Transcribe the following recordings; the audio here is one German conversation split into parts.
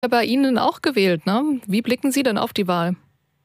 bei Ihnen auch gewählt, ne? Wie blicken Sie denn auf die Wahl?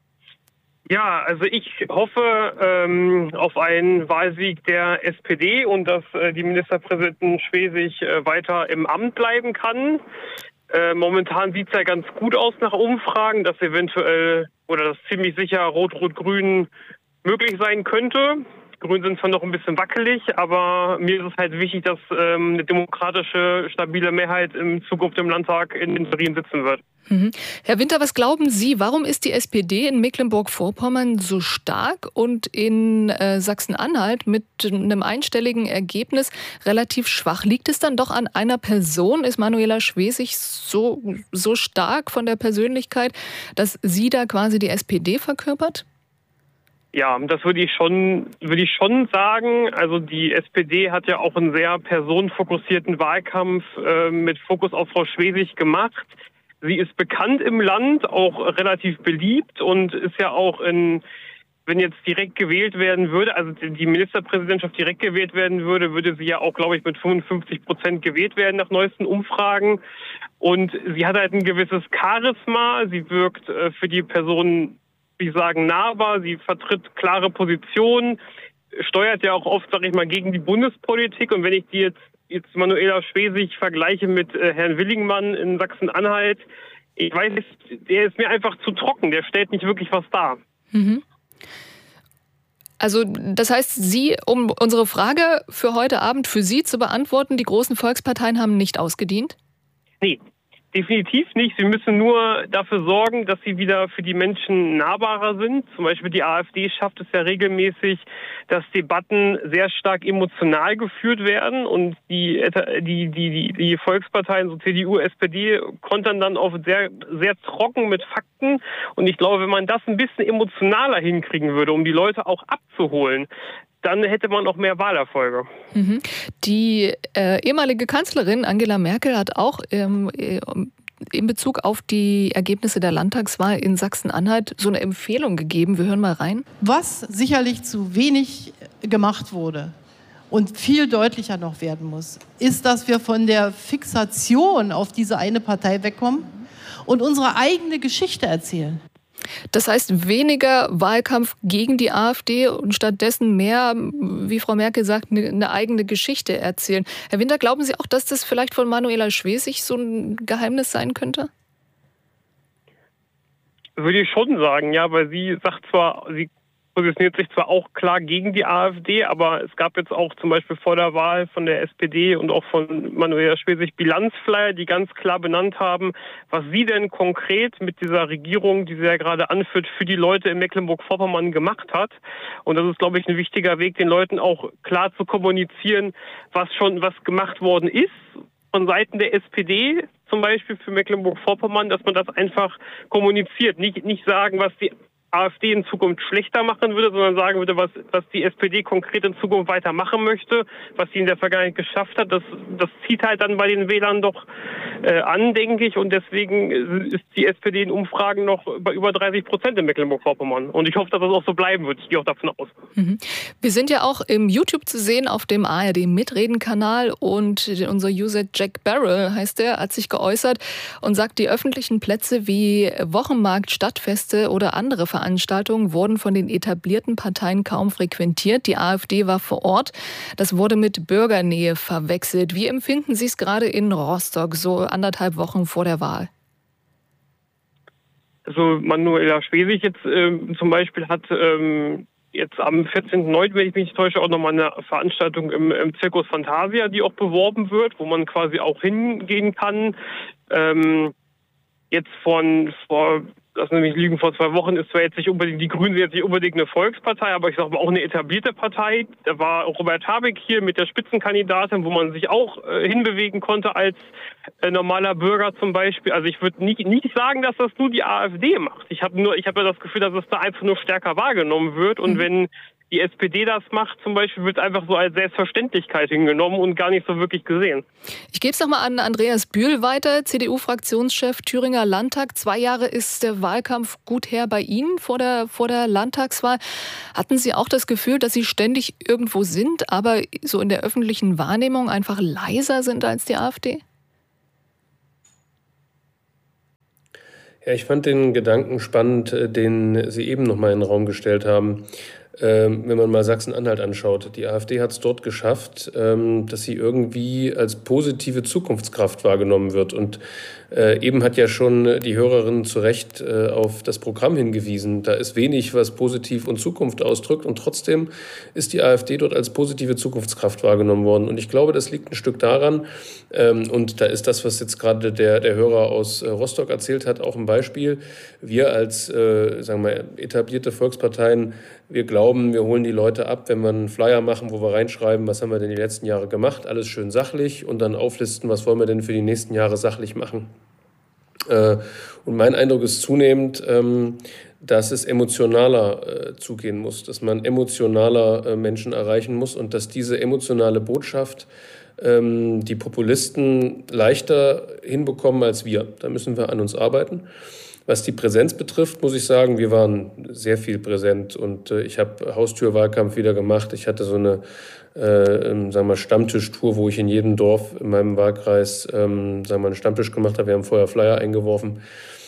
Ja, also ich hoffe auf einen Wahlsieg der SPD und dass die Ministerpräsidentin Schwesig weiter im Amt bleiben kann. Momentan sieht es ja ganz gut aus nach Umfragen, dass eventuell oder dass ziemlich sicher Rot-Rot-Grün möglich sein könnte. Grün sind zwar noch ein bisschen wackelig, aber mir ist es halt wichtig, dass eine demokratische, stabile Mehrheit in Zukunft im Landtag in Berlin sitzen wird. Mhm. Herr Winter, was glauben Sie, warum ist die SPD in Mecklenburg-Vorpommern so stark und in Sachsen-Anhalt mit einem einstelligen Ergebnis relativ schwach? Liegt es dann doch an einer Person? Ist Manuela Schwesig so stark von der Persönlichkeit, dass sie da quasi die SPD verkörpert? Ja, das würde ich schon sagen. Also die SPD hat ja auch einen sehr personenfokussierten Wahlkampf mit Fokus auf Frau Schwesig gemacht. Sie ist bekannt im Land, auch relativ beliebt und ist ja auch wenn jetzt direkt gewählt werden würde, also die Ministerpräsidentschaft direkt gewählt werden würde, würde sie ja auch, glaube ich, mit 55% gewählt werden nach neuesten Umfragen. Und sie hat halt ein gewisses Charisma. Sie wirkt für die Personen, wie sagen, nahbar. Sie vertritt klare Positionen, steuert ja auch oft, sage ich mal, gegen die Bundespolitik. Und wenn ich die jetzt Manuela Schwesig vergleiche mit Herrn Willingmann in Sachsen-Anhalt, ich weiß nicht, der ist mir einfach zu trocken. Der stellt nicht wirklich was dar. Mhm. Also das heißt, um unsere Frage für heute Abend für Sie zu beantworten, die großen Volksparteien haben nicht ausgedient? Nee, definitiv nicht. Sie müssen nur dafür sorgen, dass sie wieder für die Menschen nahbarer sind. Zum Beispiel die AfD schafft es ja regelmäßig, dass Debatten sehr stark emotional geführt werden und die Volksparteien, so CDU, SPD, kontern dann oft sehr, sehr trocken mit Fakten. Und ich glaube, wenn man das ein bisschen emotionaler hinkriegen würde, um die Leute auch abzuholen, dann hätte man auch mehr Wahlerfolge. Mhm. Die ehemalige Kanzlerin Angela Merkel hat auch in Bezug auf die Ergebnisse der Landtagswahl in Sachsen-Anhalt so eine Empfehlung gegeben. Wir hören mal rein. Was sicherlich zu wenig gemacht wurde und viel deutlicher noch werden muss, ist, dass wir von der Fixation auf diese eine Partei wegkommen und unsere eigene Geschichte erzählen. Das heißt, weniger Wahlkampf gegen die AfD und stattdessen mehr, wie Frau Merkel sagt, eine eigene Geschichte erzählen. Herr Winter, glauben Sie auch, dass das vielleicht von Manuela Schwesig so ein Geheimnis sein könnte? Würde ich schon sagen, ja, weil sie positioniert sich zwar auch klar gegen die AfD, aber es gab jetzt auch zum Beispiel vor der Wahl von der SPD und auch von Manuela Schwesig Bilanzflyer, die ganz klar benannt haben, was sie denn konkret mit dieser Regierung, die sie ja gerade anführt, für die Leute in Mecklenburg-Vorpommern gemacht hat. Und das ist, glaube ich, ein wichtiger Weg, den Leuten auch klar zu kommunizieren, was gemacht worden ist von Seiten der SPD, zum Beispiel für Mecklenburg-Vorpommern, dass man das einfach kommuniziert. Nicht sagen, was die AfD in Zukunft schlechter machen würde, sondern sagen würde, was die SPD konkret in Zukunft weitermachen möchte, was sie in der Vergangenheit geschafft hat. Das zieht halt dann bei den Wählern doch an, denke ich. Und deswegen ist die SPD in Umfragen noch bei über 30% in Mecklenburg-Vorpommern. Und ich hoffe, dass das auch so bleiben wird. Ich gehe auch davon aus. Mhm. Wir sind ja auch im YouTube zu sehen auf dem ARD-Mitreden-Kanal und unser User Jack Barrel, heißt der, hat sich geäußert und sagt, die öffentlichen Plätze wie Wochenmarkt, Stadtfeste oder andere Veranstaltungen wurden von den etablierten Parteien kaum frequentiert. Die AfD war vor Ort. Das wurde mit Bürgernähe verwechselt. Wie empfinden Sie es gerade in Rostock, so 1,5 Wochen vor der Wahl? Also Manuela Schwesig jetzt zum Beispiel hat jetzt am 14.09., wenn ich mich nicht täusche, auch nochmal eine Veranstaltung im Circus Fantasia, die auch beworben wird, wo man quasi auch hingehen kann. Jetzt lass mich nicht lügen, vor 2 Wochen ist zwar jetzt nicht unbedingt, die Grünen sind jetzt nicht unbedingt eine Volkspartei, aber ich sage mal auch eine etablierte Partei. Da war Robert Habeck hier mit der Spitzenkandidatin, wo man sich auch hinbewegen konnte als normaler Bürger zum Beispiel. Also ich würde nicht sagen, dass das nur die AfD macht. Ich habe ja das Gefühl, dass es da einfach nur stärker wahrgenommen wird. Und wenn die SPD das macht zum Beispiel, wird es einfach so als Selbstverständlichkeit hingenommen und gar nicht so wirklich gesehen. Ich gebe es nochmal an Andreas Bühl weiter, CDU-Fraktionschef Thüringer Landtag. 2 Jahre ist der Wahlkampf gut her bei Ihnen vor der Landtagswahl. Hatten Sie auch das Gefühl, dass Sie ständig irgendwo sind, aber so in der öffentlichen Wahrnehmung einfach leiser sind als die AfD? Ja, ich fand den Gedanken spannend, den Sie eben noch mal in den Raum gestellt haben. Wenn man mal Sachsen-Anhalt anschaut, die AfD hat es dort geschafft, dass sie irgendwie als positive Zukunftskraft wahrgenommen wird. Und eben hat ja schon die Hörerin zu Recht auf das Programm hingewiesen. Da ist wenig, was positiv und Zukunft ausdrückt. Und trotzdem ist die AfD dort als positive Zukunftskraft wahrgenommen worden. Und ich glaube, das liegt ein Stück daran, und da ist das, was jetzt gerade der Hörer aus Rostock erzählt hat, auch ein Beispiel. Wir als sagen wir, etablierte Volksparteien, wir glauben, wir holen die Leute ab, wenn wir einen Flyer machen, wo wir reinschreiben, was haben wir denn die letzten Jahre gemacht, alles schön sachlich und dann auflisten, was wollen wir denn für die nächsten Jahre sachlich machen. Und mein Eindruck ist zunehmend, dass es emotionaler zugehen muss, dass man emotionaler Menschen erreichen muss und dass diese emotionale Botschaft die Populisten leichter hinbekommen als wir. Da müssen wir an uns arbeiten. Was die Präsenz betrifft, muss ich sagen, wir waren sehr viel präsent und ich habe Haustürwahlkampf wieder gemacht. Ich hatte so eine sagen wir, Stammtischtour, wo ich in jedem Dorf in meinem Wahlkreis sagen wir, einen Stammtisch gemacht habe. Wir haben vorher Flyer eingeworfen.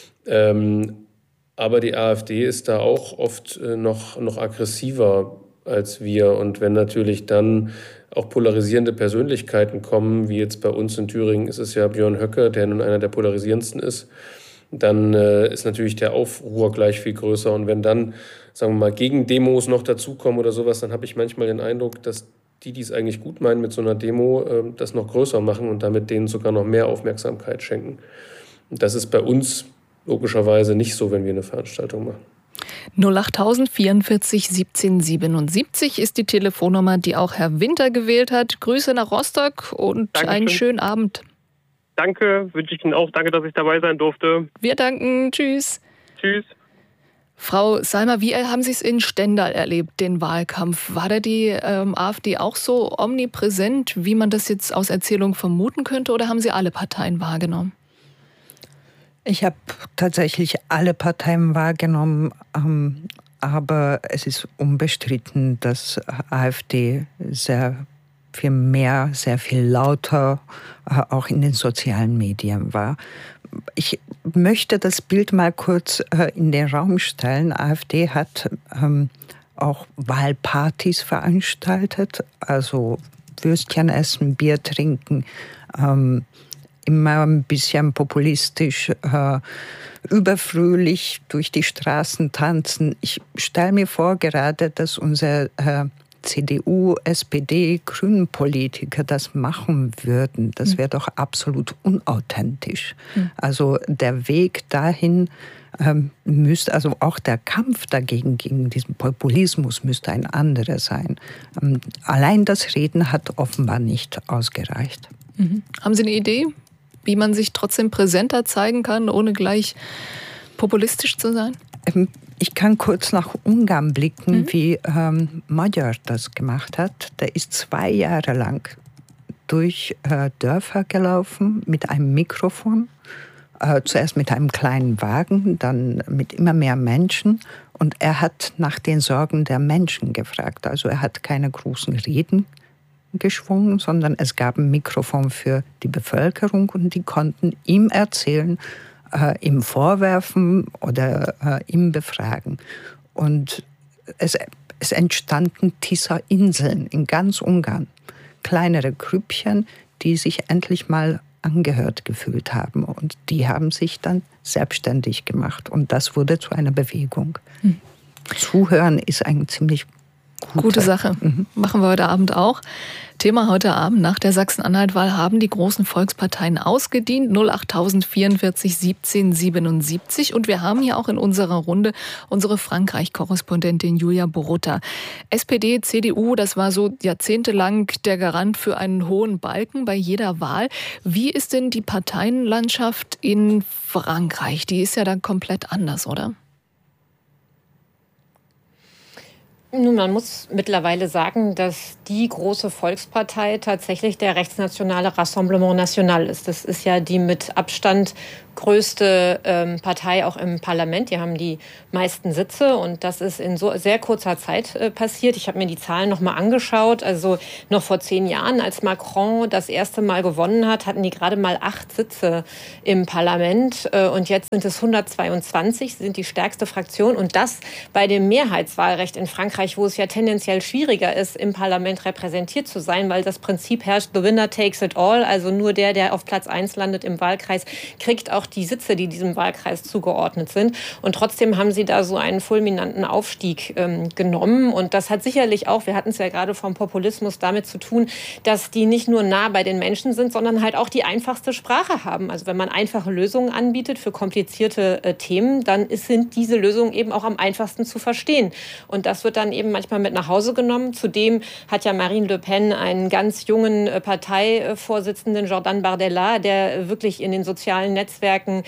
Aber die AfD ist da auch oft noch aggressiver als wir. Und wenn natürlich dann auch polarisierende Persönlichkeiten kommen, wie jetzt bei uns in Thüringen ist es ja Björn Höcke, der nun einer der polarisierendsten ist, dann ist natürlich der Aufruhr gleich viel größer. Und wenn dann, sagen wir mal, Gegendemos noch dazukommen oder sowas, dann habe ich manchmal den Eindruck, dass die es eigentlich gut meinen mit so einer Demo, das noch größer machen und damit denen sogar noch mehr Aufmerksamkeit schenken. Und das ist bei uns logischerweise nicht so, wenn wir eine Veranstaltung machen. 08000 44 17 77 ist die Telefonnummer, die auch Herr Winter gewählt hat. Grüße nach Rostock und Dankeschön. Einen schönen Abend. Danke, wünsche ich Ihnen auch. Danke, dass ich dabei sein durfte. Wir danken. Tschüss. Tschüss. Frau Salmer, wie haben Sie es in Stendal erlebt, den Wahlkampf? War da die AfD auch so omnipräsent, wie man das jetzt aus Erzählung vermuten könnte, oder haben Sie alle Parteien wahrgenommen? Ich habe tatsächlich alle Parteien wahrgenommen, aber es ist unbestritten, dass AfD sehr viel mehr, sehr viel lauter auch in den sozialen Medien war. Ich möchte das Bild mal kurz in den Raum stellen. AfD hat auch Wahlpartys veranstaltet, also Würstchen essen, Bier trinken, immer ein bisschen populistisch, überfröhlich durch die Straßen tanzen. Ich stelle mir vor gerade, dass unser CDU, SPD, Grünen-Politiker das machen würden. Das wäre doch absolut unauthentisch. Also der Weg dahin müsste, also auch der Kampf dagegen, gegen diesen Populismus müsste ein anderer sein. Allein das Reden hat offenbar nicht ausgereicht. Haben Sie eine Idee, wie man sich trotzdem präsenter zeigen kann, ohne gleich populistisch zu sein? Ich kann kurz nach Ungarn blicken, wie Magyar das gemacht hat. Der ist 2 Jahre lang durch Dörfer gelaufen mit einem Mikrofon. Zuerst mit einem kleinen Wagen, dann mit immer mehr Menschen. Und er hat nach den Sorgen der Menschen gefragt. Also er hat keine großen Reden geschwungen, sondern es gab ein Mikrofon für die Bevölkerung und die konnten ihm erzählen, ihm vorwerfen oder ihm befragen. Und es entstanden Tisza-Inseln in ganz Ungarn. Kleinere Grüppchen, die sich endlich mal angehört gefühlt haben. Und die haben sich dann selbstständig gemacht. Und das wurde zu einer Bewegung. Zuhören ist eine ziemlich gute Sache. Machen wir heute Abend auch. Thema heute Abend: Nach der Sachsen-Anhalt-Wahl haben die großen Volksparteien ausgedient. 08000 44 17 77. Und wir haben hier auch in unserer Runde unsere Frankreich-Korrespondentin Julia Borutta. SPD, CDU, das war so jahrzehntelang der Garant für einen hohen Balken bei jeder Wahl. Wie ist denn die Parteienlandschaft in Frankreich? Die ist ja dann komplett anders, oder? Nun, man muss mittlerweile sagen, dass die große Volkspartei tatsächlich der rechtsnationale Rassemblement National ist. Das ist ja die mit Abstand größte Partei auch im Parlament. Die haben die meisten Sitze und das ist in so sehr kurzer Zeit passiert. Ich habe mir die Zahlen noch mal angeschaut. Also noch vor 10 Jahren, als Macron das erste Mal gewonnen hat, hatten die gerade mal 8 Sitze im Parlament und jetzt sind es 122. Sie sind die stärkste Fraktion und das bei dem Mehrheitswahlrecht in Frankreich, wo es ja tendenziell schwieriger ist, im Parlament repräsentiert zu sein, weil das Prinzip herrscht, the winner takes it all, also nur der auf Platz 1 landet im Wahlkreis, kriegt auch die Sitze, die diesem Wahlkreis zugeordnet sind. Und trotzdem haben sie da so einen fulminanten Aufstieg genommen. Und das hat sicherlich auch, wir hatten es ja gerade vom Populismus, damit zu tun, dass die nicht nur nah bei den Menschen sind, sondern halt auch die einfachste Sprache haben. Also wenn man einfache Lösungen anbietet für komplizierte Themen, dann sind diese Lösungen eben auch am einfachsten zu verstehen. Und das wird dann eben manchmal mit nach Hause genommen. Zudem hat ja Marine Le Pen einen ganz jungen Parteivorsitzenden, Jordan Bardella, der wirklich in den sozialen Netzwerken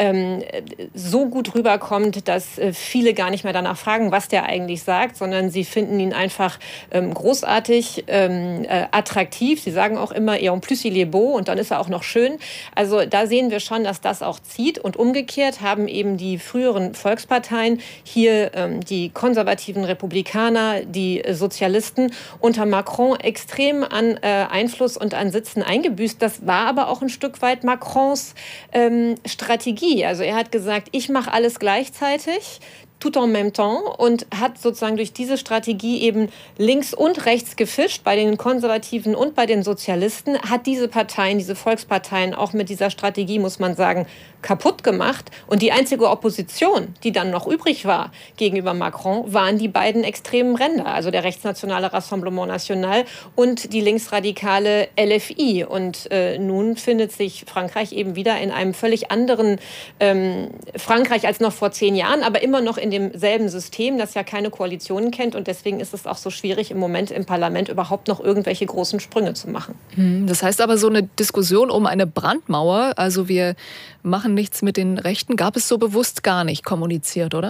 so gut rüberkommt, dass viele gar nicht mehr danach fragen, was der eigentlich sagt, sondern sie finden ihn einfach großartig, attraktiv. Sie sagen auch immer, et en plus il est beau, und dann ist er auch noch schön. Also da sehen wir schon, dass das auch zieht. Und umgekehrt haben eben die früheren Volksparteien, hier die konservativen Republikaner, die Sozialisten, unter Macron extrem an Einfluss und an Sitzen eingebüßt. Das war aber auch ein Stück weit Macrons Strategie. Also er hat gesagt, ich mache alles gleichzeitig, tout en même temps, und hat sozusagen durch diese Strategie eben links und rechts gefischt, bei den Konservativen und bei den Sozialisten, hat diese Parteien, diese Volksparteien auch mit dieser Strategie, muss man sagen, kaputt gemacht. Und die einzige Opposition, die dann noch übrig war gegenüber Macron, waren die beiden extremen Ränder, also der rechtsnationale Rassemblement National und die linksradikale LFI. Und nun findet sich Frankreich eben wieder in einem völlig anderen Frankreich als noch vor 10 Jahren, aber immer noch in demselben System, das ja keine Koalitionen kennt. Und deswegen ist es auch so schwierig, im Moment im Parlament überhaupt noch irgendwelche großen Sprünge zu machen. Das heißt aber, so eine Diskussion um eine Brandmauer, also wir machen nichts mit den Rechten, gab es so bewusst gar nicht kommuniziert, oder?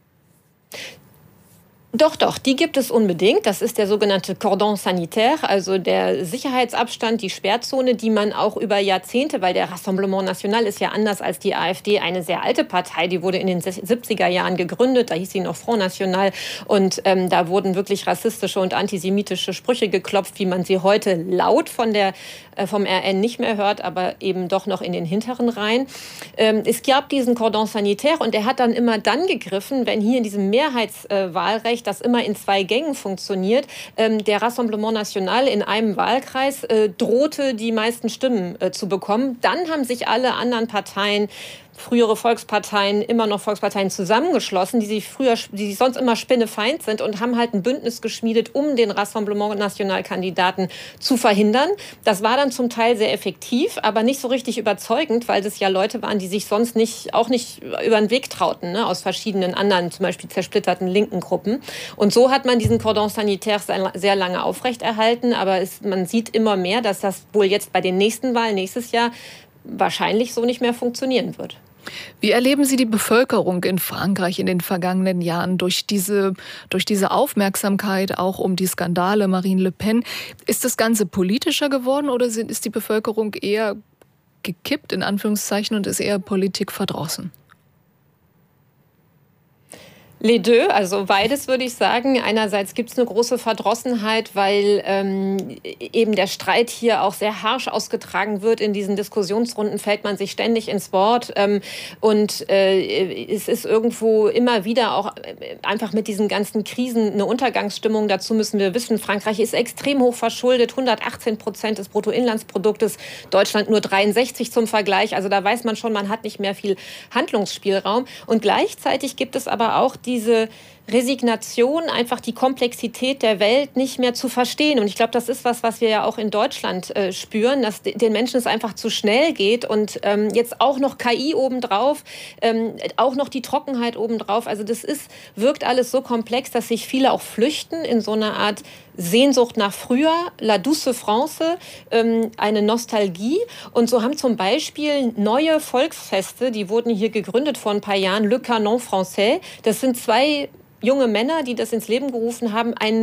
Doch, die gibt es unbedingt. Das ist der sogenannte Cordon sanitaire, also der Sicherheitsabstand, die Sperrzone, die man auch über Jahrzehnte, weil der Rassemblement National ist ja anders als die AfD eine sehr alte Partei, die wurde in den 70er Jahren gegründet, da hieß sie noch Front National, und da wurden wirklich rassistische und antisemitische Sprüche geklopft, wie man sie heute laut vom RN nicht mehr hört, aber eben doch noch in den hinteren Reihen. Es gab diesen Cordon sanitaire und der hat dann immer dann gegriffen, wenn hier in diesem Mehrheitswahlrecht, das immer in 2 Gängen funktioniert, der Rassemblement National in einem Wahlkreis drohte, die meisten Stimmen zu bekommen. Dann haben sich alle anderen Parteien, frühere Volksparteien, immer noch Volksparteien zusammengeschlossen, die sich sonst immer spinnefeind sind, und haben halt ein Bündnis geschmiedet, um den Rassemblement National-Kandidaten zu verhindern. Das war dann zum Teil sehr effektiv, aber nicht so richtig überzeugend, weil das ja Leute waren, die sich sonst auch nicht über den Weg trauten, ne, aus verschiedenen anderen, zum Beispiel zersplitterten linken Gruppen. Und so hat man diesen Cordon sanitaire sehr lange aufrechterhalten, aber man sieht immer mehr, dass das wohl jetzt bei den nächsten Wahlen nächstes Jahr wahrscheinlich so nicht mehr funktionieren wird. Wie erleben Sie die Bevölkerung in Frankreich in den vergangenen Jahren durch diese Aufmerksamkeit auch um die Skandale Marine Le Pen? Ist das Ganze politischer geworden oder ist die Bevölkerung eher gekippt, in Anführungszeichen, und ist eher politikverdrossen? Les deux, also beides würde ich sagen. Einerseits gibt es eine große Verdrossenheit, weil eben der Streit hier auch sehr harsch ausgetragen wird. In diesen Diskussionsrunden fällt man sich ständig ins Wort. Und es ist irgendwo immer wieder auch einfach mit diesen ganzen Krisen eine Untergangsstimmung. Dazu müssen wir wissen, Frankreich ist extrem hoch verschuldet, 118% des Bruttoinlandsproduktes, Deutschland nur 63 zum Vergleich. Also da weiß man schon, man hat nicht mehr viel Handlungsspielraum. Und gleichzeitig gibt es aber auch diese Resignation, einfach die Komplexität der Welt nicht mehr zu verstehen. Und ich glaube, das ist was wir ja auch in Deutschland spüren, dass den Menschen es einfach zu schnell geht. Und jetzt auch noch KI obendrauf, auch noch die Trockenheit obendrauf. Also das wirkt alles so komplex, dass sich viele auch flüchten in so einer Art Sehnsucht nach früher, la douce France, eine Nostalgie. Und so haben zum Beispiel neue Volksfeste, die wurden hier gegründet vor ein paar Jahren, Le Canon Français. Das sind 2 junge Männer, die das ins Leben gerufen haben, ein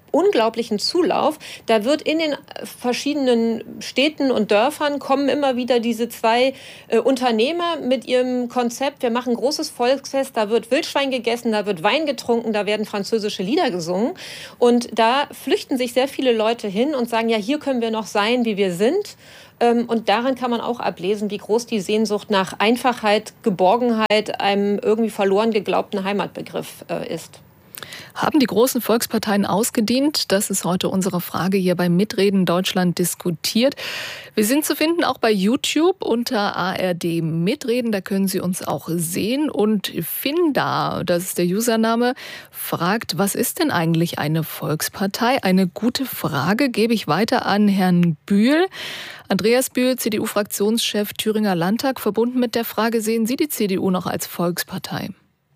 unglaublichen Zulauf. Da wird in den verschiedenen Städten und Dörfern kommen immer wieder diese zwei Unternehmer mit ihrem Konzept. Wir machen ein großes Volksfest, da wird Wildschwein gegessen, da wird Wein getrunken, da werden französische Lieder gesungen. Und da flüchten sich sehr viele Leute hin und sagen, ja, hier können wir noch sein, wie wir sind. Und daran kann man auch ablesen, wie groß die Sehnsucht nach Einfachheit, Geborgenheit, einem irgendwie verloren geglaubten Heimatbegriff ist. Haben die großen Volksparteien ausgedient? Das ist heute unsere Frage hier bei Mitreden Deutschland diskutiert. Wir sind zu finden auch bei YouTube unter ARD Mitreden. Da können Sie uns auch sehen. Und Finda, das ist der Username, fragt, was ist denn eigentlich eine Volkspartei? Eine gute Frage gebe ich weiter an Herrn Bühl. Andreas Bühl, CDU-Fraktionschef Thüringer Landtag. Verbunden mit der Frage, sehen Sie die CDU noch als Volkspartei?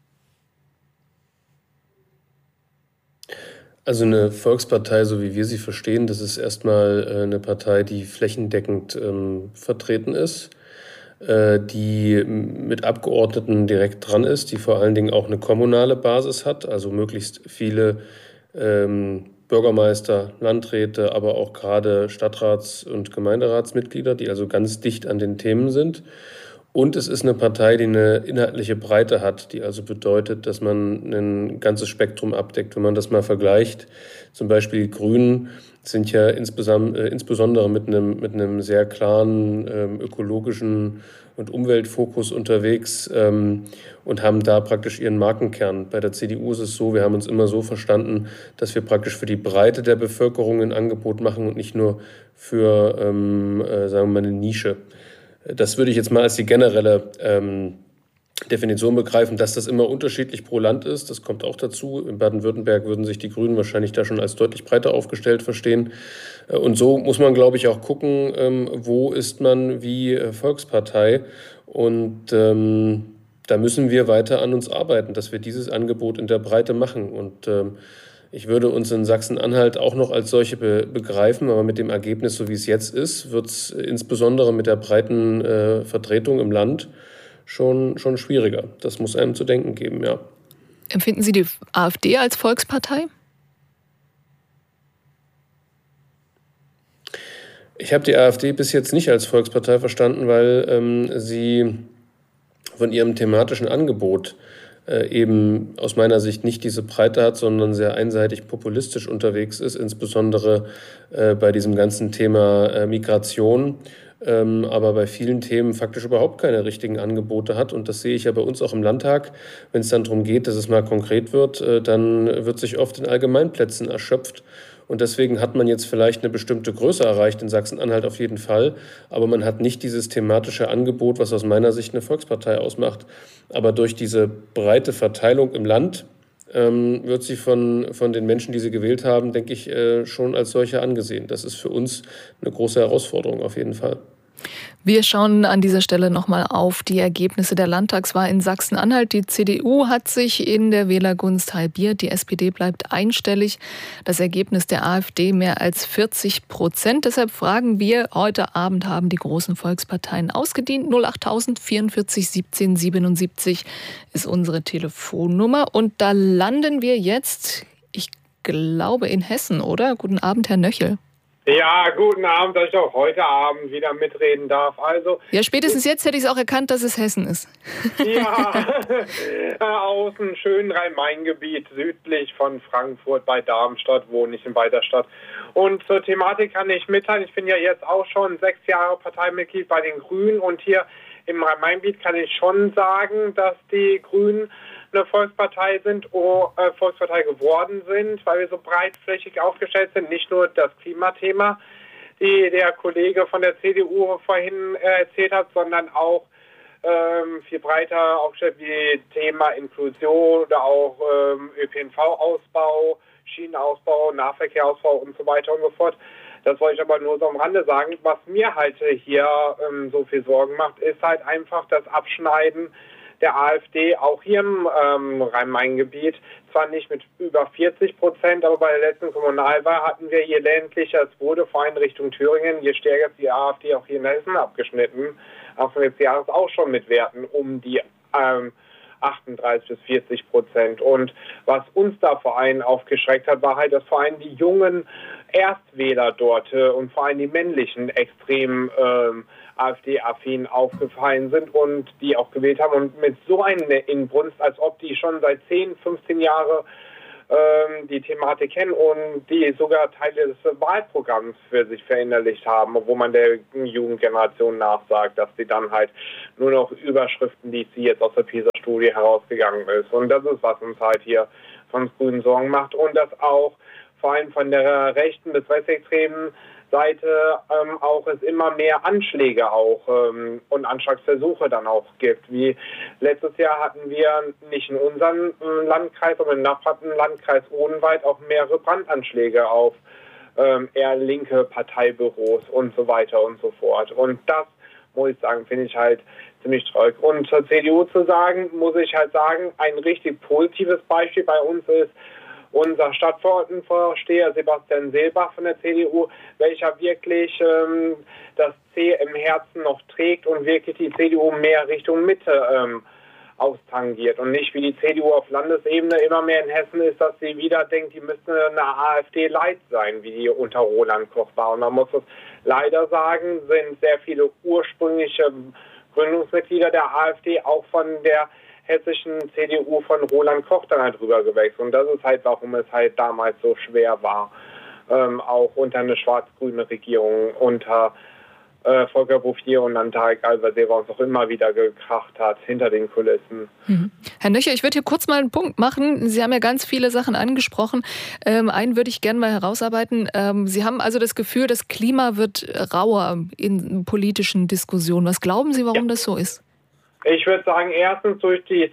Also eine Volkspartei, so wie wir sie verstehen, das ist erstmal eine Partei, die flächendeckend vertreten ist, die mit Abgeordneten direkt dran ist, die vor allen Dingen auch eine kommunale Basis hat, also möglichst viele Bürgermeister, Landräte, aber auch gerade Stadtrats- und Gemeinderatsmitglieder, die also ganz dicht an den Themen sind. Und es ist eine Partei, die eine inhaltliche Breite hat, die also bedeutet, dass man ein ganzes Spektrum abdeckt. Wenn man das mal vergleicht, zum Beispiel die Grünen sind ja insbesondere mit einem sehr klaren ökologischen und Umweltfokus unterwegs und haben da praktisch ihren Markenkern. Bei der CDU ist es so, wir haben uns immer so verstanden, dass wir praktisch für die Breite der Bevölkerung ein Angebot machen und nicht nur für, sagen wir mal, eine Nische. Das würde ich jetzt mal als die generelle Definition begreifen, dass das immer unterschiedlich pro Land ist. Das kommt auch dazu. In Baden-Württemberg würden sich die Grünen wahrscheinlich da schon als deutlich breiter aufgestellt verstehen. Und so muss man, glaube ich, auch gucken, wo ist man wie Volkspartei. Und da müssen wir weiter an uns arbeiten, dass wir dieses Angebot in der Breite machen. Und ich würde uns in Sachsen-Anhalt auch noch als solche begreifen, aber mit dem Ergebnis, so wie es jetzt ist, wird es insbesondere mit der breiten Vertretung im Land schon schwieriger. Das muss einem zu denken geben, ja. Empfinden Sie die AfD als Volkspartei? Ich habe die AfD bis jetzt nicht als Volkspartei verstanden, weil sie von ihrem thematischen Angebot eben aus meiner Sicht nicht diese Breite hat, sondern sehr einseitig populistisch unterwegs ist, insbesondere bei diesem ganzen Thema Migration, aber bei vielen Themen faktisch überhaupt keine richtigen Angebote hat. Und das sehe ich ja bei uns auch im Landtag. Wenn es dann darum geht, dass es mal konkret wird, dann wird sich oft in Allgemeinplätzen erschöpft. Und deswegen hat man jetzt vielleicht eine bestimmte Größe erreicht, in Sachsen-Anhalt auf jeden Fall. Aber man hat nicht dieses thematische Angebot, was aus meiner Sicht eine Volkspartei ausmacht. Aber durch diese breite Verteilung im Land wird sie von den Menschen, die sie gewählt haben, denke ich, schon als solche angesehen. Das ist für uns eine große Herausforderung auf jeden Fall. Wir schauen an dieser Stelle nochmal auf die Ergebnisse der Landtagswahl in Sachsen-Anhalt. Die CDU hat sich in der Wählergunst halbiert. Die SPD bleibt einstellig. Das Ergebnis der AfD mehr als 40%. Deshalb fragen wir, heute Abend haben die großen Volksparteien ausgedient. 08000 44 17 77 ist unsere Telefonnummer. Und da landen wir jetzt, ich glaube, in Hessen, oder? Guten Abend, Herr Nöchel. Ja, guten Abend, dass ich auch heute Abend wieder mitreden darf. Also, ja, spätestens jetzt hätte ich es auch erkannt, dass es Hessen ist. Ja, aus dem schönen Rhein-Main-Gebiet, südlich von Frankfurt bei Darmstadt, wohne ich in Weiterstadt. Und zur Thematik kann ich mitteilen, ich bin ja jetzt auch schon 6 Jahre Parteimitglied bei den Grünen und hier im Rhein-Main-Gebiet kann ich schon sagen, dass die Grünen eine Volkspartei Volkspartei geworden sind, weil wir so breitflächig aufgestellt sind. Nicht nur das Klimathema, die der Kollege von der CDU vorhin erzählt hat, sondern auch viel breiter aufgestellt wie Thema Inklusion oder auch ÖPNV-Ausbau, Schienenausbau, Nahverkehrausbau und so weiter und so fort. Das wollte ich aber nur so am Rande sagen. Was mir halt hier so viel Sorgen macht, ist halt einfach das Abschneiden der AfD, auch hier im Rhein-Main-Gebiet, zwar nicht mit über 40%, aber bei der letzten Kommunalwahl hatten wir je ländlicher es wurde, vor allem Richtung Thüringen, je stärker ist die AfD auch hier in Hessen abgeschnitten, Anfang des Jahres auch schon mit Werten um die 38-40%. Und was uns da vor allem aufgeschreckt hat, war halt, dass vor allem die jungen Erstwähler dort und vor allem die männlichen extrem AfD-affin aufgefallen sind und die auch gewählt haben und mit so einer Inbrunst, als ob die schon seit 10, 15 Jahren die Thematik kennen und die sogar Teile des Wahlprogramms für sich verinnerlicht haben, wo man der Jugendgeneration nachsagt, dass sie dann halt nur noch Überschriften liest, die jetzt aus der PISA-Studie herausgegangen ist. Und das ist, was uns halt hier von Grünen Sorgen macht und das auch vor allem von der rechten bis rechtsextremen Seite auch es immer mehr Anschläge auch und Anschlagsversuche dann auch gibt. Wie letztes Jahr hatten wir nicht in unserem Landkreis, sondern im benachbarten Landkreis Odenwald auch mehrere Brandanschläge auf eher linke Parteibüros und so weiter und so fort. Und das, muss ich sagen, finde ich halt ziemlich traurig. Und zur CDU zu sagen, muss ich halt sagen, ein richtig positives Beispiel bei uns ist unser Stadtverordnetenvorsteher Sebastian Seelbach von der CDU, welcher wirklich das C im Herzen noch trägt und wirklich die CDU mehr Richtung Mitte austangiert und nicht wie die CDU auf Landesebene immer mehr in Hessen ist, dass sie wieder denkt, die müsste eine AfD-Light sein, wie die unter Roland Koch war. Und man muss es leider sagen, sind sehr viele ursprüngliche Gründungsmitglieder der AfD auch von der hessischen CDU von Roland Koch dann halt rüber gewechselt. Und das ist halt, warum es halt damals so schwer war, auch unter eine schwarz-grüne Regierung, unter Volker Bouffier und dann Tarek Al-Wazir uns auch immer wieder gekracht hat, hinter den Kulissen. Herr Nöcher, ich würde hier kurz mal einen Punkt machen. Sie haben ja ganz viele Sachen angesprochen. Einen würde ich gerne mal herausarbeiten. Sie haben also das Gefühl, das Klima wird rauer in politischen Diskussionen. Was glauben Sie, warum das so ist? Ich würde sagen, erstens durch die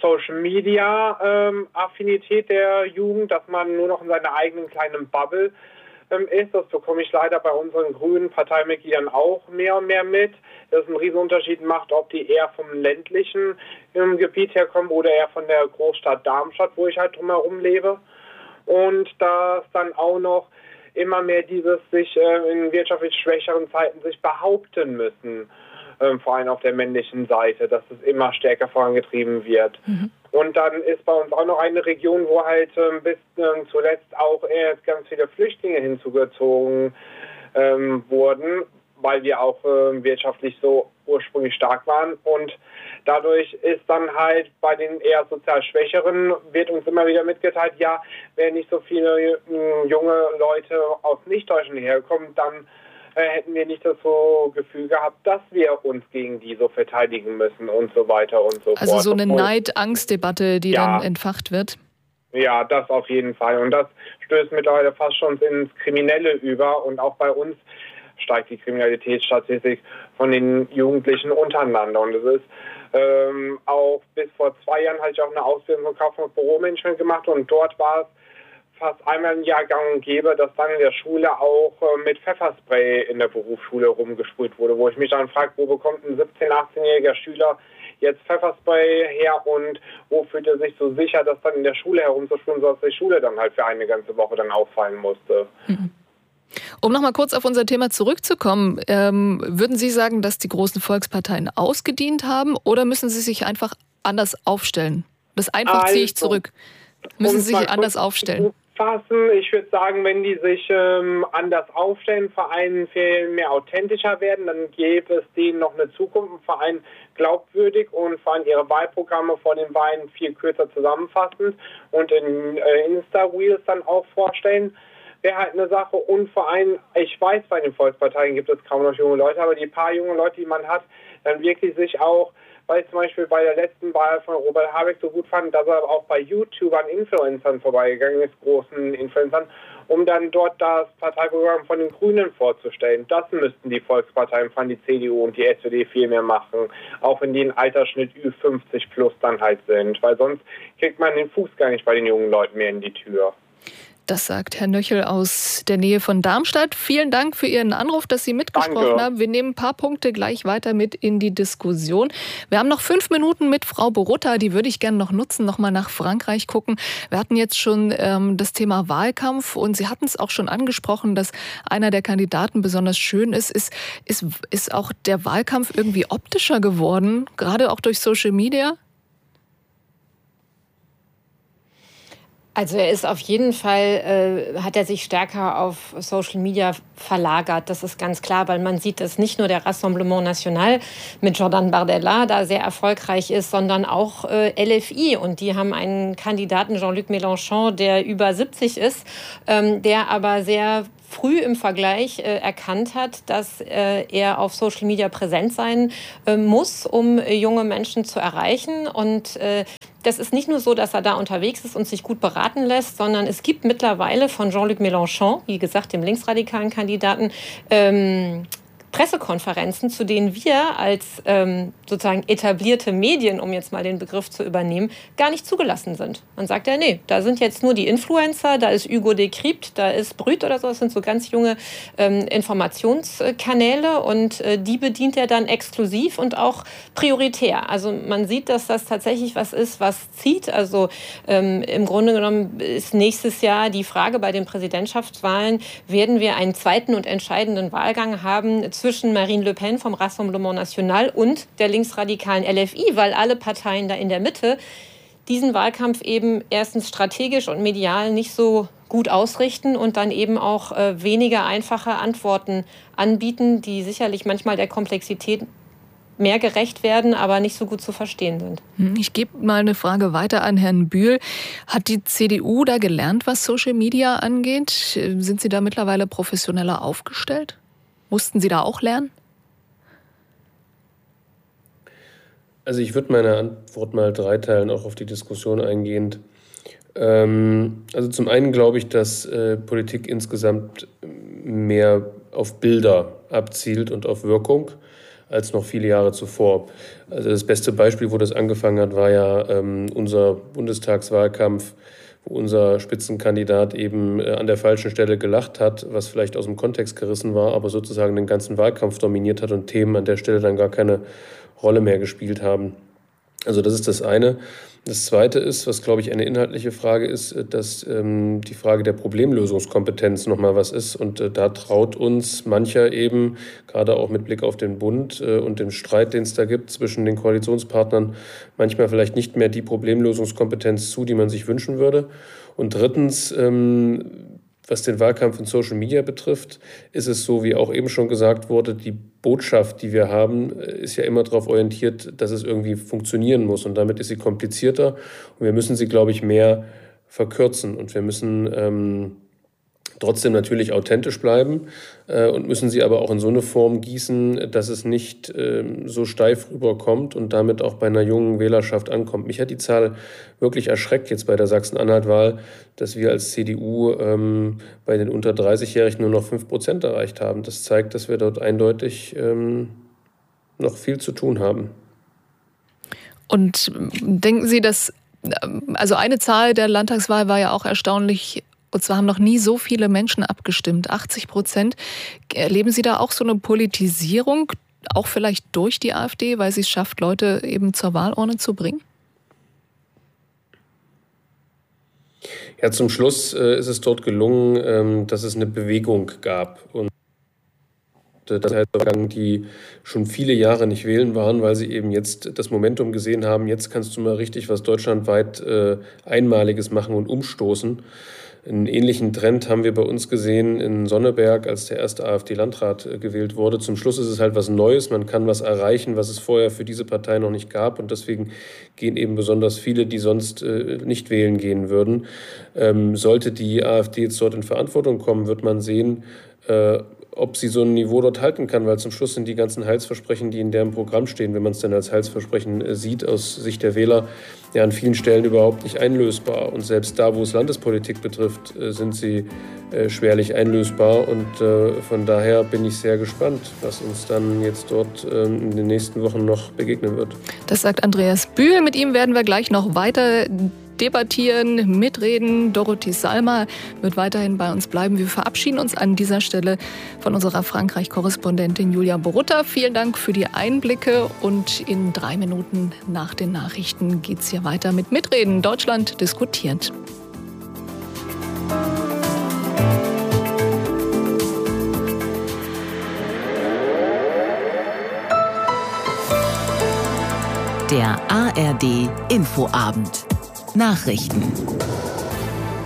Social-Media-Affinität der Jugend, dass man nur noch in seiner eigenen kleinen Bubble ist. Das bekomme ich leider bei unseren grünen Parteimitgliedern auch mehr und mehr mit. Dass es einen Riesenunterschied macht, ob die eher vom ländlichen Gebiet herkommen oder eher von der Großstadt Darmstadt, wo ich halt drumherum lebe. Und dass dann auch noch immer mehr dieses sich in wirtschaftlich schwächeren Zeiten sich behaupten müssen. Vor allem auf der männlichen Seite, dass es immer stärker vorangetrieben wird. Und dann ist bei uns auch noch eine Region, wo halt bis zuletzt auch ganz viele Flüchtlinge hinzugezogen wurden, weil wir auch wirtschaftlich so ursprünglich stark waren. Und dadurch ist dann halt bei den eher sozial Schwächeren, wird uns immer wieder mitgeteilt, ja, wenn nicht so viele junge Leute aus Nicht-Deutschland herkommen, dann hätten wir nicht das so Gefühl gehabt, dass wir uns gegen die so verteidigen müssen und so weiter und so fort. Also so eine Neid-Angst-Debatte, die dann entfacht wird? Ja, das auf jeden Fall. Und das stößt mittlerweile fast schon ins Kriminelle über. Und auch bei uns steigt die Kriminalitätsstatistik von den Jugendlichen untereinander. Und es ist auch bis vor 2 Jahren hatte ich auch eine Ausbildung von Kaufmann und Büromanagement gemacht. Und dort war es fast einmal im Jahr gang und gäbe, dass dann in der Schule auch mit Pfefferspray in der Berufsschule rumgesprüht wurde, wo ich mich dann frage, wo bekommt ein 17-, 18-jähriger Schüler jetzt Pfefferspray her und wo fühlt er sich so sicher, das dann in der Schule herumzusprühen, sodass die Schule dann halt für eine ganze Woche dann auffallen musste. Um nochmal kurz auf unser Thema zurückzukommen, würden Sie sagen, dass die großen Volksparteien ausgedient haben oder müssen sie sich einfach anders aufstellen? Das einfach ziehe ich zurück. Müssen sie sich anders aufstellen? Ich würde sagen, wenn die sich anders aufstellen, vor allem viel mehr authentischer werden, dann gäbe es denen noch eine Zukunft, vor allem glaubwürdig und vor allem ihre Wahlprogramme vor den Wahlen viel kürzer zusammenfassend und in Insta-Reels dann auch vorstellen, wäre halt eine Sache. Und vor allem, ich weiß, bei den Volksparteien gibt es kaum noch junge Leute, aber die paar junge Leute, die man hat, dann wirklich sich auch, weil ich zum Beispiel bei der letzten Wahl von Robert Habeck so gut fand, dass er auch bei YouTubern, Influencern vorbeigegangen ist, großen Influencern, um dann dort das Parteiprogramm von den Grünen vorzustellen. Das müssten die Volksparteien von die CDU und die SPD viel mehr machen, auch wenn die im Altersschnitt Ü50 plus dann halt sind, weil sonst kriegt man den Fuß gar nicht bei den jungen Leuten mehr in die Tür. Das sagt Herr Nöchel aus der Nähe von Darmstadt. Vielen Dank für Ihren Anruf, dass Sie mitgesprochen haben. Wir nehmen ein paar Punkte gleich weiter mit in die Diskussion. Wir haben noch 5 Minuten mit Frau Borutta, die würde ich gerne noch nutzen, noch mal nach Frankreich gucken. Wir hatten jetzt schon das Thema Wahlkampf und Sie hatten es auch schon angesprochen, dass einer der Kandidaten besonders schön ist. Ist auch der Wahlkampf irgendwie optischer geworden, gerade auch durch Social Media? Also er ist auf jeden Fall, hat er sich stärker auf Social Media verlagert. Das ist ganz klar, weil man sieht, dass nicht nur der Rassemblement National mit Jordan Bardella da sehr erfolgreich ist, sondern auch LFI. Und die haben einen Kandidaten, Jean-Luc Mélenchon, der über 70 ist, der aber sehr früh im Vergleich erkannt hat, dass er auf Social Media präsent sein muss, um junge Menschen zu erreichen. Und das ist nicht nur so, dass er da unterwegs ist und sich gut beraten lässt, sondern es gibt mittlerweile von Jean-Luc Mélenchon, wie gesagt, dem linksradikalen Kandidaten, Pressekonferenzen, zu denen wir als sozusagen etablierte Medien, um jetzt mal den Begriff zu übernehmen, gar nicht zugelassen sind. Man sagt ja, nee, da sind jetzt nur die Influencer, da ist Hugo Décrypte, da ist Brüt oder so, das sind so ganz junge Informationskanäle und die bedient er dann exklusiv und auch prioritär. Also man sieht, dass das tatsächlich was ist, was zieht. Also im Grunde genommen ist nächstes Jahr die Frage bei den Präsidentschaftswahlen, werden wir einen zweiten und entscheidenden Wahlgang haben zwischen Marine Le Pen vom Rassemblement National und der linksradikalen LFI, weil alle Parteien da in der Mitte diesen Wahlkampf eben erstens strategisch und medial nicht so gut ausrichten und dann eben auch weniger einfache Antworten anbieten, die sicherlich manchmal der Komplexität mehr gerecht werden, aber nicht so gut zu verstehen sind. Ich gebe mal eine Frage weiter an Herrn Bühl. Hat die CDU da gelernt, was Social Media angeht? Sind Sie da mittlerweile professioneller aufgestellt? Mussten Sie da auch lernen? Also ich würde meine Antwort mal dreiteilen, auch auf die Diskussion eingehend. Also zum einen glaube ich, dass Politik insgesamt mehr auf Bilder abzielt und auf Wirkung als noch viele Jahre zuvor. Also das beste Beispiel, wo das angefangen hat, war ja unser Bundestagswahlkampf, wo unser Spitzenkandidat eben an der falschen Stelle gelacht hat, was vielleicht aus dem Kontext gerissen war, aber sozusagen den ganzen Wahlkampf dominiert hat und Themen an der Stelle dann gar keine Rolle mehr gespielt haben. Also das ist das eine. Das zweite ist, was glaube ich eine inhaltliche Frage ist, dass die Frage der Problemlösungskompetenz nochmal was ist. Und da traut uns mancher eben, gerade auch mit Blick auf den Bund und den Streit, den es da gibt zwischen den Koalitionspartnern, manchmal vielleicht nicht mehr die Problemlösungskompetenz zu, die man sich wünschen würde. Und drittens, was den Wahlkampf in Social Media betrifft, ist es so, wie auch eben schon gesagt wurde, die Botschaft, die wir haben, ist ja immer darauf orientiert, dass es irgendwie funktionieren muss. Und damit ist sie komplizierter. Und wir müssen sie, glaube ich, mehr verkürzen. Und wir müssen trotzdem natürlich authentisch bleiben und müssen sie aber auch in so eine Form gießen, dass es nicht so steif rüberkommt und damit auch bei einer jungen Wählerschaft ankommt. Mich hat die Zahl wirklich erschreckt jetzt bei der Sachsen-Anhalt-Wahl, dass wir als CDU bei den unter 30-Jährigen nur noch 5% erreicht haben. Das zeigt, dass wir dort eindeutig noch viel zu tun haben. Und denken Sie, dass, also eine Zahl der Landtagswahl war ja auch erstaunlich, und zwar haben noch nie so viele Menschen abgestimmt, 80%. Erleben Sie da auch so eine Politisierung, auch vielleicht durch die AfD, weil sie es schafft, Leute eben zur Wahlurne zu bringen? Ja, zum Schluss ist es dort gelungen, dass es eine Bewegung gab. Und das heißt, die schon viele Jahre nicht wählen waren, weil sie eben jetzt das Momentum gesehen haben, jetzt kannst du mal richtig was deutschlandweit Einmaliges machen und umstoßen. Einen ähnlichen Trend haben wir bei uns gesehen in Sonneberg, als der erste AfD-Landrat gewählt wurde. Zum Schluss ist es halt was Neues. Man kann was erreichen, was es vorher für diese Partei noch nicht gab. Und deswegen gehen eben besonders viele, die sonst nicht wählen gehen würden. Sollte die AfD jetzt dort in Verantwortung kommen, wird man sehen, ob sie so ein Niveau dort halten kann, weil zum Schluss sind die ganzen Heilsversprechen, die in deren Programm stehen, wenn man es denn als Heilsversprechen sieht, aus Sicht der Wähler, ja an vielen Stellen überhaupt nicht einlösbar. Und selbst da, wo es Landespolitik betrifft, sind sie schwerlich einlösbar. Und von daher bin ich sehr gespannt, was uns dann jetzt dort in den nächsten Wochen noch begegnen wird. Das sagt Andreas Bühl. Mit ihm werden wir gleich noch weiter debattieren, mitreden. Dorothee Salma wird weiterhin bei uns bleiben. Wir verabschieden uns an dieser Stelle von unserer Frankreich-Korrespondentin Julia Borutta. Vielen Dank für die Einblicke und in 3 Minuten nach den Nachrichten geht es hier weiter mit Mitreden. Deutschland diskutiert. Der ARD Infoabend. Nachrichten.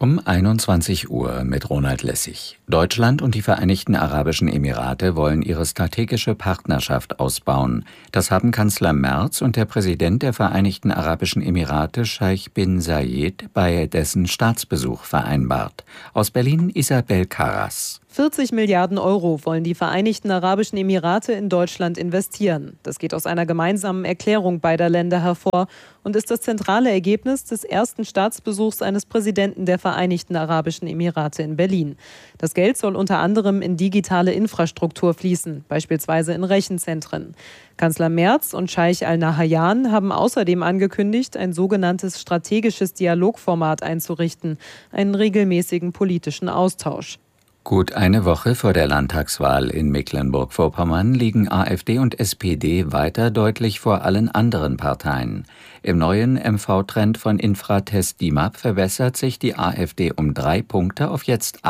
Um 21 Uhr mit Ronald Lessig. Deutschland und die Vereinigten Arabischen Emirate wollen ihre strategische Partnerschaft ausbauen. Das haben Kanzler Merz und der Präsident der Vereinigten Arabischen Emirate, Scheich bin Zayed, bei dessen Staatsbesuch vereinbart. Aus Berlin Isabel Karas. 40 Milliarden Euro wollen die Vereinigten Arabischen Emirate in Deutschland investieren. Das geht aus einer gemeinsamen Erklärung beider Länder hervor und ist das zentrale Ergebnis des ersten Staatsbesuchs eines Präsidenten der Vereinigten Arabischen Emirate in Berlin. Das Geld soll unter anderem in digitale Infrastruktur fließen, beispielsweise in Rechenzentren. Kanzler Merz und Scheich Al-Nahyan haben außerdem angekündigt, ein sogenanntes strategisches Dialogformat einzurichten, einen regelmäßigen politischen Austausch. Gut eine Woche vor der Landtagswahl in Mecklenburg-Vorpommern liegen AfD und SPD weiter deutlich vor allen anderen Parteien. Im neuen MV-Trend von Infratest DIMAP verbessert sich die AfD um 3 Punkte auf jetzt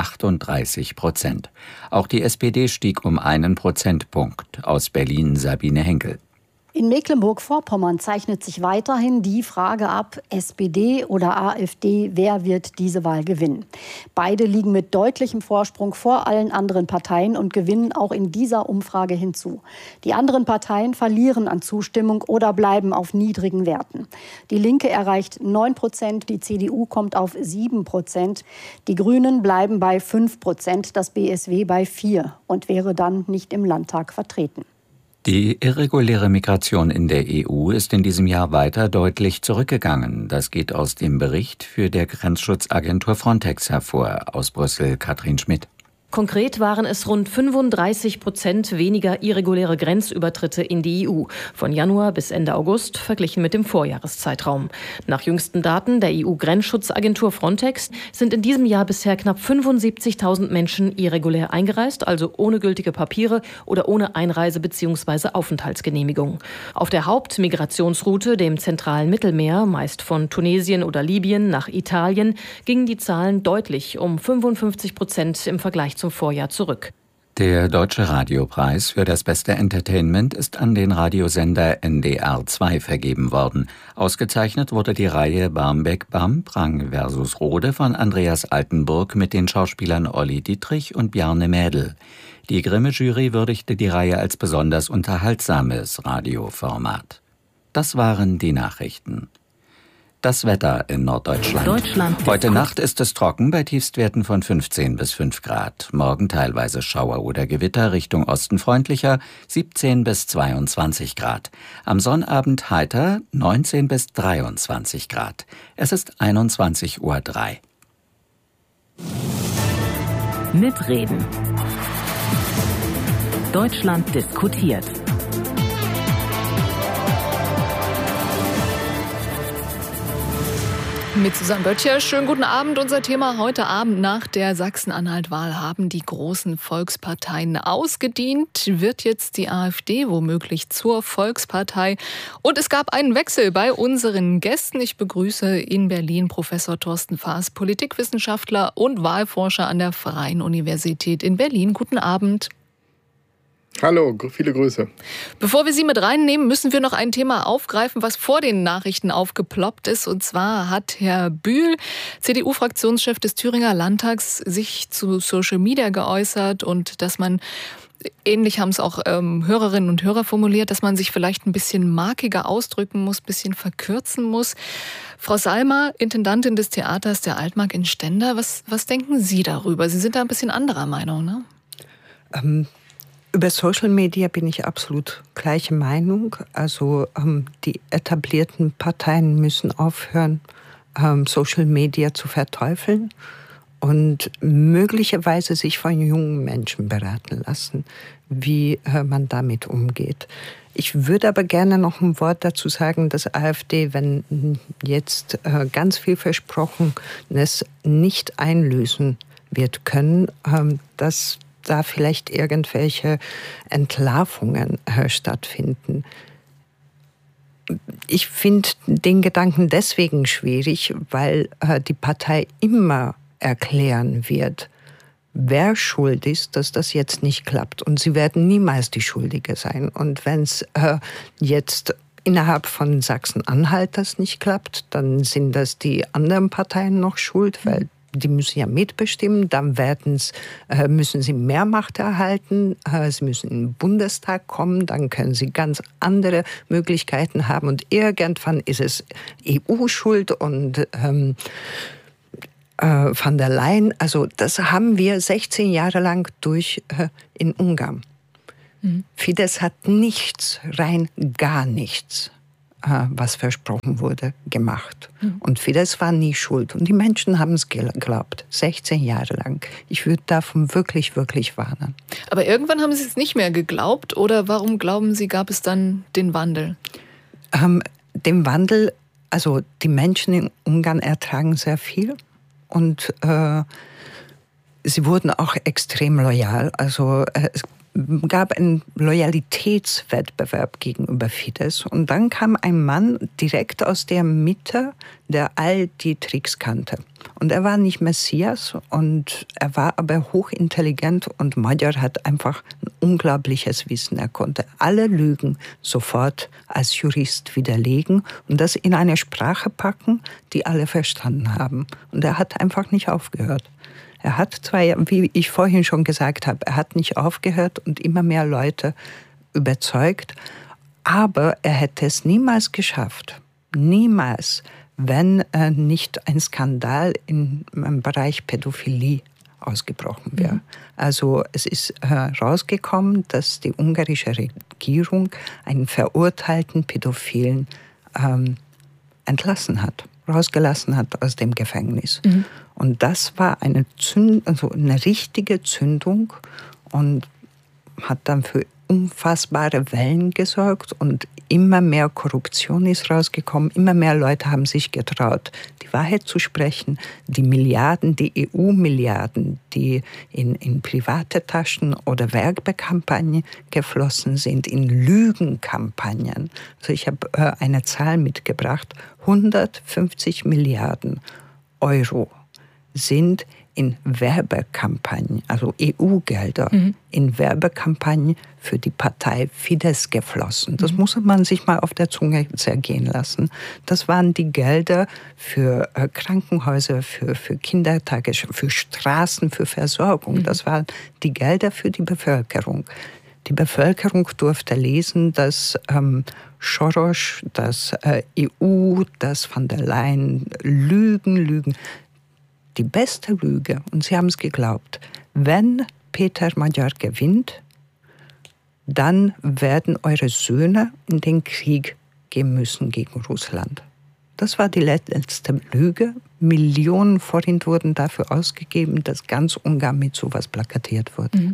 38%. Auch die SPD stieg um 1 Prozentpunkt. Aus Berlin Sabine Henkel. In Mecklenburg-Vorpommern zeichnet sich weiterhin die Frage ab, SPD oder AfD, wer wird diese Wahl gewinnen? Beide liegen mit deutlichem Vorsprung vor allen anderen Parteien und gewinnen auch in dieser Umfrage hinzu. Die anderen Parteien verlieren an Zustimmung oder bleiben auf niedrigen Werten. Die Linke erreicht 9%, die CDU kommt auf 7%, die Grünen bleiben bei 5%, das BSW bei 4% und wäre dann nicht im Landtag vertreten. Die irreguläre Migration in der EU ist in diesem Jahr weiter deutlich zurückgegangen. Das geht aus dem Bericht für der Grenzschutzagentur Frontex hervor. Aus Brüssel Katrin Schmidt. Konkret waren es rund 35% weniger irreguläre Grenzübertritte in die EU, von Januar bis Ende August verglichen mit dem Vorjahreszeitraum. Nach jüngsten Daten der EU-Grenzschutzagentur Frontex sind in diesem Jahr bisher knapp 75.000 Menschen irregulär eingereist, also ohne gültige Papiere oder ohne Einreise- bzw. Aufenthaltsgenehmigung. Auf der Hauptmigrationsroute, dem zentralen Mittelmeer, meist von Tunesien oder Libyen nach Italien, gingen die Zahlen deutlich um 55% im Vergleich zum Vorjahr zurück. Der Deutsche Radiopreis für das beste Entertainment ist an den Radiosender NDR 2 vergeben worden. Ausgezeichnet wurde die Reihe Barmbek-Bam, Prang vs. Rode von Andreas Altenburg mit den Schauspielern Olli Dietrich und Bjarne Mädel. Die Grimme-Jury würdigte die Reihe als besonders unterhaltsames Radioformat. Das waren die Nachrichten. Das Wetter in Norddeutschland. Heute Nacht ist es trocken bei Tiefstwerten von 15 bis 5 Grad. Morgen teilweise Schauer oder Gewitter, Richtung Osten freundlicher, 17 bis 22 Grad. Am Sonnabend heiter, 19 bis 23 Grad. Es ist 21:03 Uhr. Mitreden. Deutschland diskutiert. Mit Susanne Böttcher. Schönen guten Abend. Unser Thema heute Abend: Nach der Sachsen-Anhalt-Wahl haben die großen Volksparteien ausgedient. Wird jetzt die AfD womöglich zur Volkspartei? Und es gab einen Wechsel bei unseren Gästen. Ich begrüße in Berlin Professor Thorsten Faas, Politikwissenschaftler und Wahlforscher an der Freien Universität in Berlin. Guten Abend. Hallo, viele Grüße. Bevor wir Sie mit reinnehmen, müssen wir noch ein Thema aufgreifen, was vor den Nachrichten aufgeploppt ist. Und zwar hat Herr Bühl, CDU-Fraktionschef des Thüringer Landtags, sich zu Social Media geäußert und dass man, ähnlich haben es auch Hörerinnen und Hörer formuliert, dass man sich vielleicht ein bisschen markiger ausdrücken muss, ein bisschen verkürzen muss. Frau Salmer, Intendantin des Theaters der Altmark in Stendal, was denken Sie darüber? Sie sind da ein bisschen anderer Meinung, ne? Über Social Media bin ich absolut gleicher Meinung. Also die etablierten Parteien müssen aufhören, Social Media zu verteufeln und möglicherweise sich von jungen Menschen beraten lassen, wie man damit umgeht. Ich würde aber gerne noch ein Wort dazu sagen, dass AfD, wenn jetzt ganz viel Versprochenes nicht einlösen wird können, dass da vielleicht irgendwelche Entlarvungen stattfinden. Ich finde den Gedanken deswegen schwierig, weil die Partei immer erklären wird, wer schuld ist, dass das jetzt nicht klappt. Und sie werden niemals die Schuldige sein. Und wenn es jetzt innerhalb von Sachsen-Anhalt das nicht klappt, dann sind das die anderen Parteien noch schuld, weil die müssen ja mitbestimmen, dann müssen sie mehr Macht erhalten, sie müssen in den Bundestag kommen, dann können sie ganz andere Möglichkeiten haben und irgendwann ist es EU-Schuld und von der Leyen. Also das haben wir 16 Jahre lang in Ungarn. Fidesz hat nichts, rein gar nichts, was versprochen wurde, gemacht. Und Fidesz war nie schuld. Und die Menschen haben es geglaubt, 16 Jahre lang. Ich würde davon wirklich, wirklich warnen. Aber irgendwann haben Sie es nicht mehr geglaubt? Oder warum glauben Sie, gab es dann den Wandel? Den Wandel, also die Menschen in Ungarn ertragen sehr viel. Und sie wurden auch extrem loyal. Also es gab einen Loyalitätswettbewerb gegenüber Fidesz. Und dann kam ein Mann direkt aus der Mitte, der all die Tricks kannte. Und er war nicht Messias, und er war aber hochintelligent, und Magyar hat einfach ein unglaubliches Wissen. Er konnte alle Lügen sofort als Jurist widerlegen und das in eine Sprache packen, die alle verstanden haben. Und er hat einfach nicht aufgehört. Er hat zwar, wie ich vorhin schon gesagt habe, er hat nicht aufgehört und immer mehr Leute überzeugt, aber er hätte es niemals geschafft, niemals, wenn nicht ein Skandal im Bereich Pädophilie ausgebrochen wäre. Also es ist herausgekommen, dass die ungarische Regierung einen verurteilten Pädophilen rausgelassen hat aus dem Gefängnis. Und das war eine richtige Zündung und hat dann für unfassbare Wellen gesorgt, und immer mehr Korruption ist rausgekommen, immer mehr Leute haben sich getraut, die Wahrheit zu sprechen. Die Milliarden, die EU-Milliarden, die in private Taschen oder Werbekampagnen geflossen sind, in Lügenkampagnen. Also ich habe eine Zahl mitgebracht, 150 Milliarden Euro sind in Werbekampagnen, also EU-Gelder, in Werbekampagnen für die Partei Fidesz geflossen. Das muss man sich mal auf der Zunge zergehen lassen. Das waren die Gelder für Krankenhäuser, für Kindertage, für Straßen, für Versorgung. Das waren die Gelder für die Bevölkerung. Die Bevölkerung durfte lesen, dass Soros, dass EU, dass von der Leyen Lügen. Die beste Lüge, und sie haben es geglaubt, wenn Peter Magyar gewinnt, dann werden eure Söhne in den Krieg gehen müssen gegen Russland. Das war die letzte Lüge. Millionen Forint wurden dafür ausgegeben, dass ganz Ungarn mit sowas plakatiert wurde.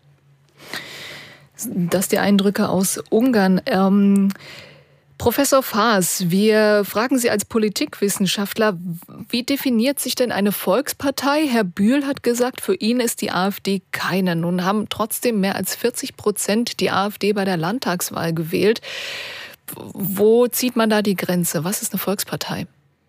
Das die Eindrücke aus Ungarn. Professor Faas, wir fragen Sie als Politikwissenschaftler, wie definiert sich denn eine Volkspartei? Herr Bühl hat gesagt, für ihn ist die AfD keine. Nun haben trotzdem mehr als 40% die AfD bei der Landtagswahl gewählt. Wo zieht man da die Grenze? Was ist eine Volkspartei?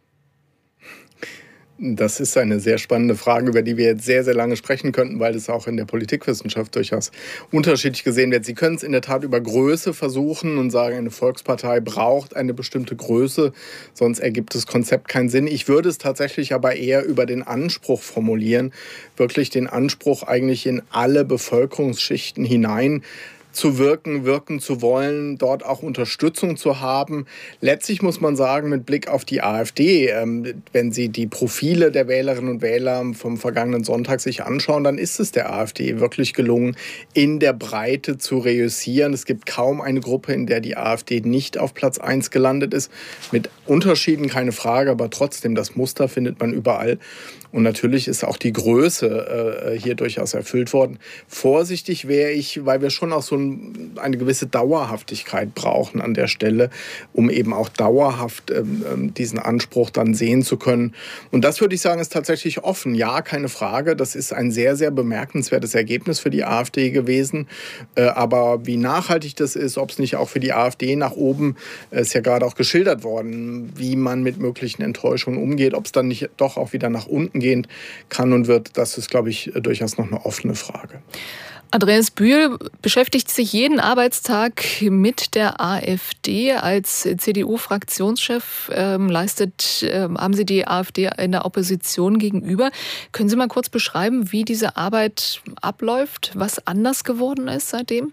Das ist eine sehr spannende Frage, über die wir jetzt sehr, sehr lange sprechen könnten, weil es auch in der Politikwissenschaft durchaus unterschiedlich gesehen wird. Sie können es in der Tat über Größe versuchen und sagen, eine Volkspartei braucht eine bestimmte Größe, sonst ergibt das Konzept keinen Sinn. Ich würde es tatsächlich aber eher über den Anspruch formulieren, wirklich den Anspruch eigentlich in alle Bevölkerungsschichten hinein zu wirken zu wollen, dort auch Unterstützung zu haben. Letztlich muss man sagen, mit Blick auf die AfD, wenn Sie die Profile der Wählerinnen und Wähler vom vergangenen Sonntag sich anschauen, dann ist es der AfD wirklich gelungen, in der Breite zu reüssieren. Es gibt kaum eine Gruppe, in der die AfD nicht auf Platz 1 gelandet ist. Mit Unterschieden, keine Frage, aber trotzdem, das Muster findet man überall. Und natürlich ist auch die Größe hier durchaus erfüllt worden. Vorsichtig wäre ich, weil wir schon auch so eine gewisse Dauerhaftigkeit brauchen an der Stelle, um eben auch dauerhaft diesen Anspruch dann sehen zu können. Und das würde ich sagen, ist tatsächlich offen. Ja, keine Frage. Das ist ein sehr, sehr bemerkenswertes Ergebnis für die AfD gewesen. Aber wie nachhaltig das ist, ob es nicht auch für die AfD nach oben, ist ja gerade auch geschildert worden, wie man mit möglichen Enttäuschungen umgeht, ob es dann nicht doch auch wieder nach unten gehen kann und wird, das ist, glaube ich, durchaus noch eine offene Frage. Andreas Bühl beschäftigt sich jeden Arbeitstag mit der AfD. Als CDU-Fraktionschef haben Sie die AfD in der Opposition gegenüber. Können Sie mal kurz beschreiben, wie diese Arbeit abläuft, was anders geworden ist seitdem?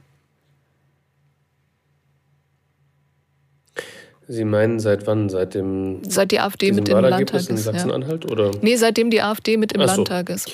Sie meinen seit wann? Seit die AfD mit im Landtag ist in Sachsen-Anhalt? Oder? Nee, seitdem die AfD mit im Landtag ist.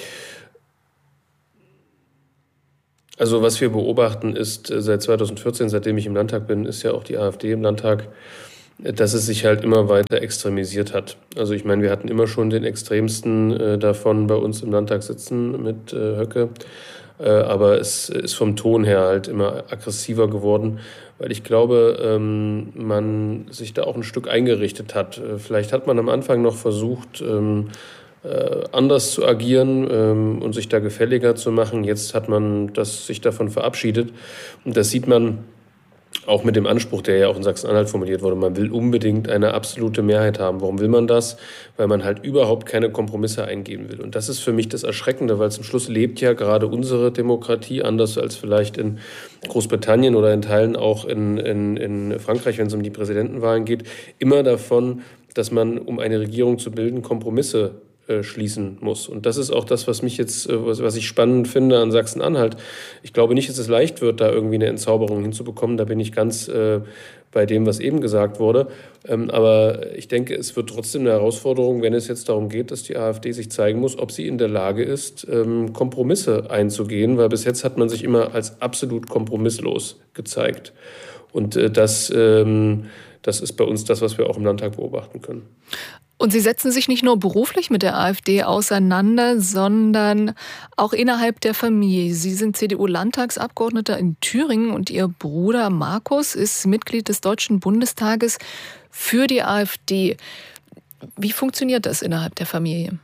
Also was wir beobachten ist, seit 2014, seitdem ich im Landtag bin, ist ja auch die AfD im Landtag, dass es sich halt immer weiter extremisiert hat. Also ich meine, wir hatten immer schon den Extremsten davon bei uns im Landtag sitzen mit Höcke. Aber es ist vom Ton her halt immer aggressiver geworden, weil ich glaube, man sich da auch ein Stück eingerichtet hat. Vielleicht hat man am Anfang noch versucht, anders zu agieren und sich da gefälliger zu machen. Jetzt hat man sich davon verabschiedet. Und das sieht man auch mit dem Anspruch, der ja auch in Sachsen-Anhalt formuliert wurde. Man will unbedingt eine absolute Mehrheit haben. Warum will man das? Weil man halt überhaupt keine Kompromisse eingehen will. Und das ist für mich das Erschreckende, weil zum Schluss lebt ja gerade unsere Demokratie, anders als vielleicht in Großbritannien oder in Teilen auch in Frankreich, wenn es um die Präsidentenwahlen geht, immer davon, dass man, um eine Regierung zu bilden, Kompromisse schließen muss. Und das ist auch das, was ich spannend finde an Sachsen-Anhalt. Ich glaube nicht, dass es leicht wird, da irgendwie eine Entzauberung hinzubekommen. Da bin ich ganz bei dem, was eben gesagt wurde. Aber ich denke, es wird trotzdem eine Herausforderung, wenn es jetzt darum geht, dass die AfD sich zeigen muss, ob sie in der Lage ist, Kompromisse einzugehen, weil bis jetzt hat man sich immer als absolut kompromisslos gezeigt. Und das ist bei uns das, was wir auch im Landtag beobachten können. Und Sie setzen sich nicht nur beruflich mit der AfD auseinander, sondern auch innerhalb der Familie. Sie sind CDU-Landtagsabgeordneter in Thüringen und Ihr Bruder Markus ist Mitglied des Deutschen Bundestages für die AfD. Wie funktioniert das innerhalb der Familie?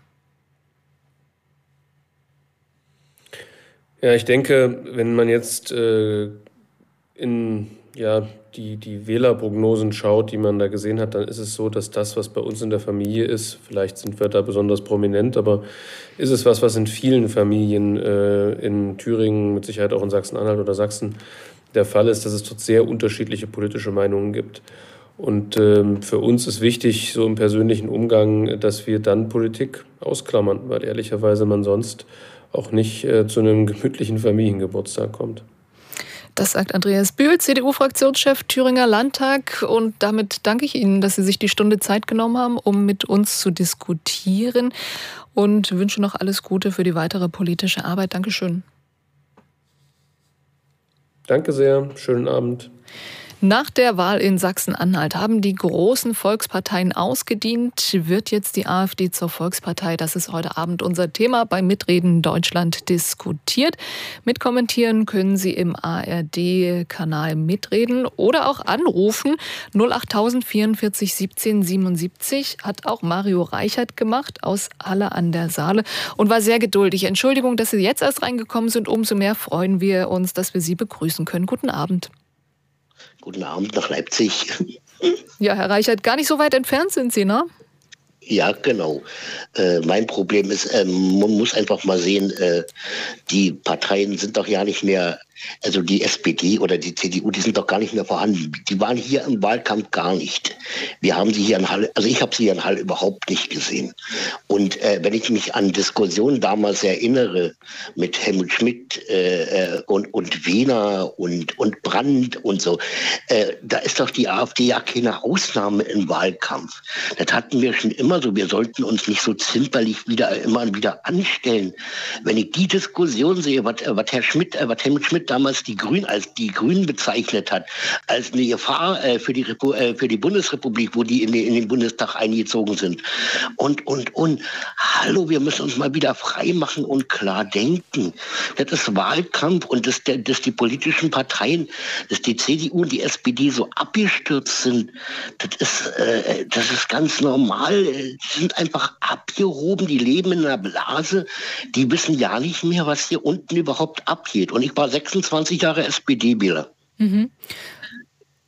Ja, ich denke, wenn man jetzt die Wählerprognosen schaut, die man da gesehen hat, dann ist es so, dass das, was bei uns in der Familie ist, vielleicht sind wir da besonders prominent, aber ist es was in vielen Familien in Thüringen, mit Sicherheit auch in Sachsen-Anhalt oder Sachsen der Fall ist, dass es dort sehr unterschiedliche politische Meinungen gibt. Und für uns ist wichtig, so im persönlichen Umgang, dass wir dann Politik ausklammern, weil ehrlicherweise man sonst auch nicht zu einem gemütlichen Familiengeburtstag kommt. Das sagt Andreas Bühl, CDU-Fraktionschef Thüringer Landtag. Und damit danke ich Ihnen, dass Sie sich die Stunde Zeit genommen haben, um mit uns zu diskutieren. Und wünsche noch alles Gute für die weitere politische Arbeit. Dankeschön. Danke sehr. Schönen Abend. Nach der Wahl in Sachsen-Anhalt haben die großen Volksparteien ausgedient. Wird jetzt die AfD zur Volkspartei? Das ist heute Abend unser Thema bei Mitreden Deutschland diskutiert. Mitkommentieren können Sie im ARD-Kanal Mitreden oder auch anrufen. 08000 44 17 77 hat auch Mario Reichert gemacht aus Halle an der Saale und war sehr geduldig. Entschuldigung, dass Sie jetzt erst reingekommen sind. Umso mehr freuen wir uns, dass wir Sie begrüßen können. Guten Abend. Guten Abend nach Leipzig. Ja, Herr Reichert, gar nicht so weit entfernt sind Sie, ne? Ja, genau. Mein Problem ist, man muss einfach mal sehen, die Parteien sind doch ja nicht mehr, also die SPD oder die CDU, die sind doch gar nicht mehr vorhanden. Die waren hier im Wahlkampf gar nicht. Wir haben sie hier in Halle, also ich habe sie hier in Halle überhaupt nicht gesehen. Und wenn ich mich an Diskussionen damals erinnere mit Helmut Schmidt und Wehner und Brandt und so, da ist doch die AfD ja keine Ausnahme im Wahlkampf. Das hatten wir schon immer so. Wir sollten uns nicht so zimperlich immer wieder anstellen. Wenn ich die Diskussion sehe, was Helmut Schmidt damals als die Grünen bezeichnet hat, als eine Gefahr für die Bundesrepublik, wo die in den Bundestag eingezogen sind. Und hallo, wir müssen uns mal wieder frei machen und klar denken. Das ist Wahlkampf und dass die politischen Parteien, dass die CDU und die SPD so abgestürzt sind, das ist ganz normal. Die sind einfach abgehoben, die leben in einer Blase, die wissen ja nicht mehr, was hier unten überhaupt abgeht. Und ich war 26 Jahre SPD-Wähler. Mhm.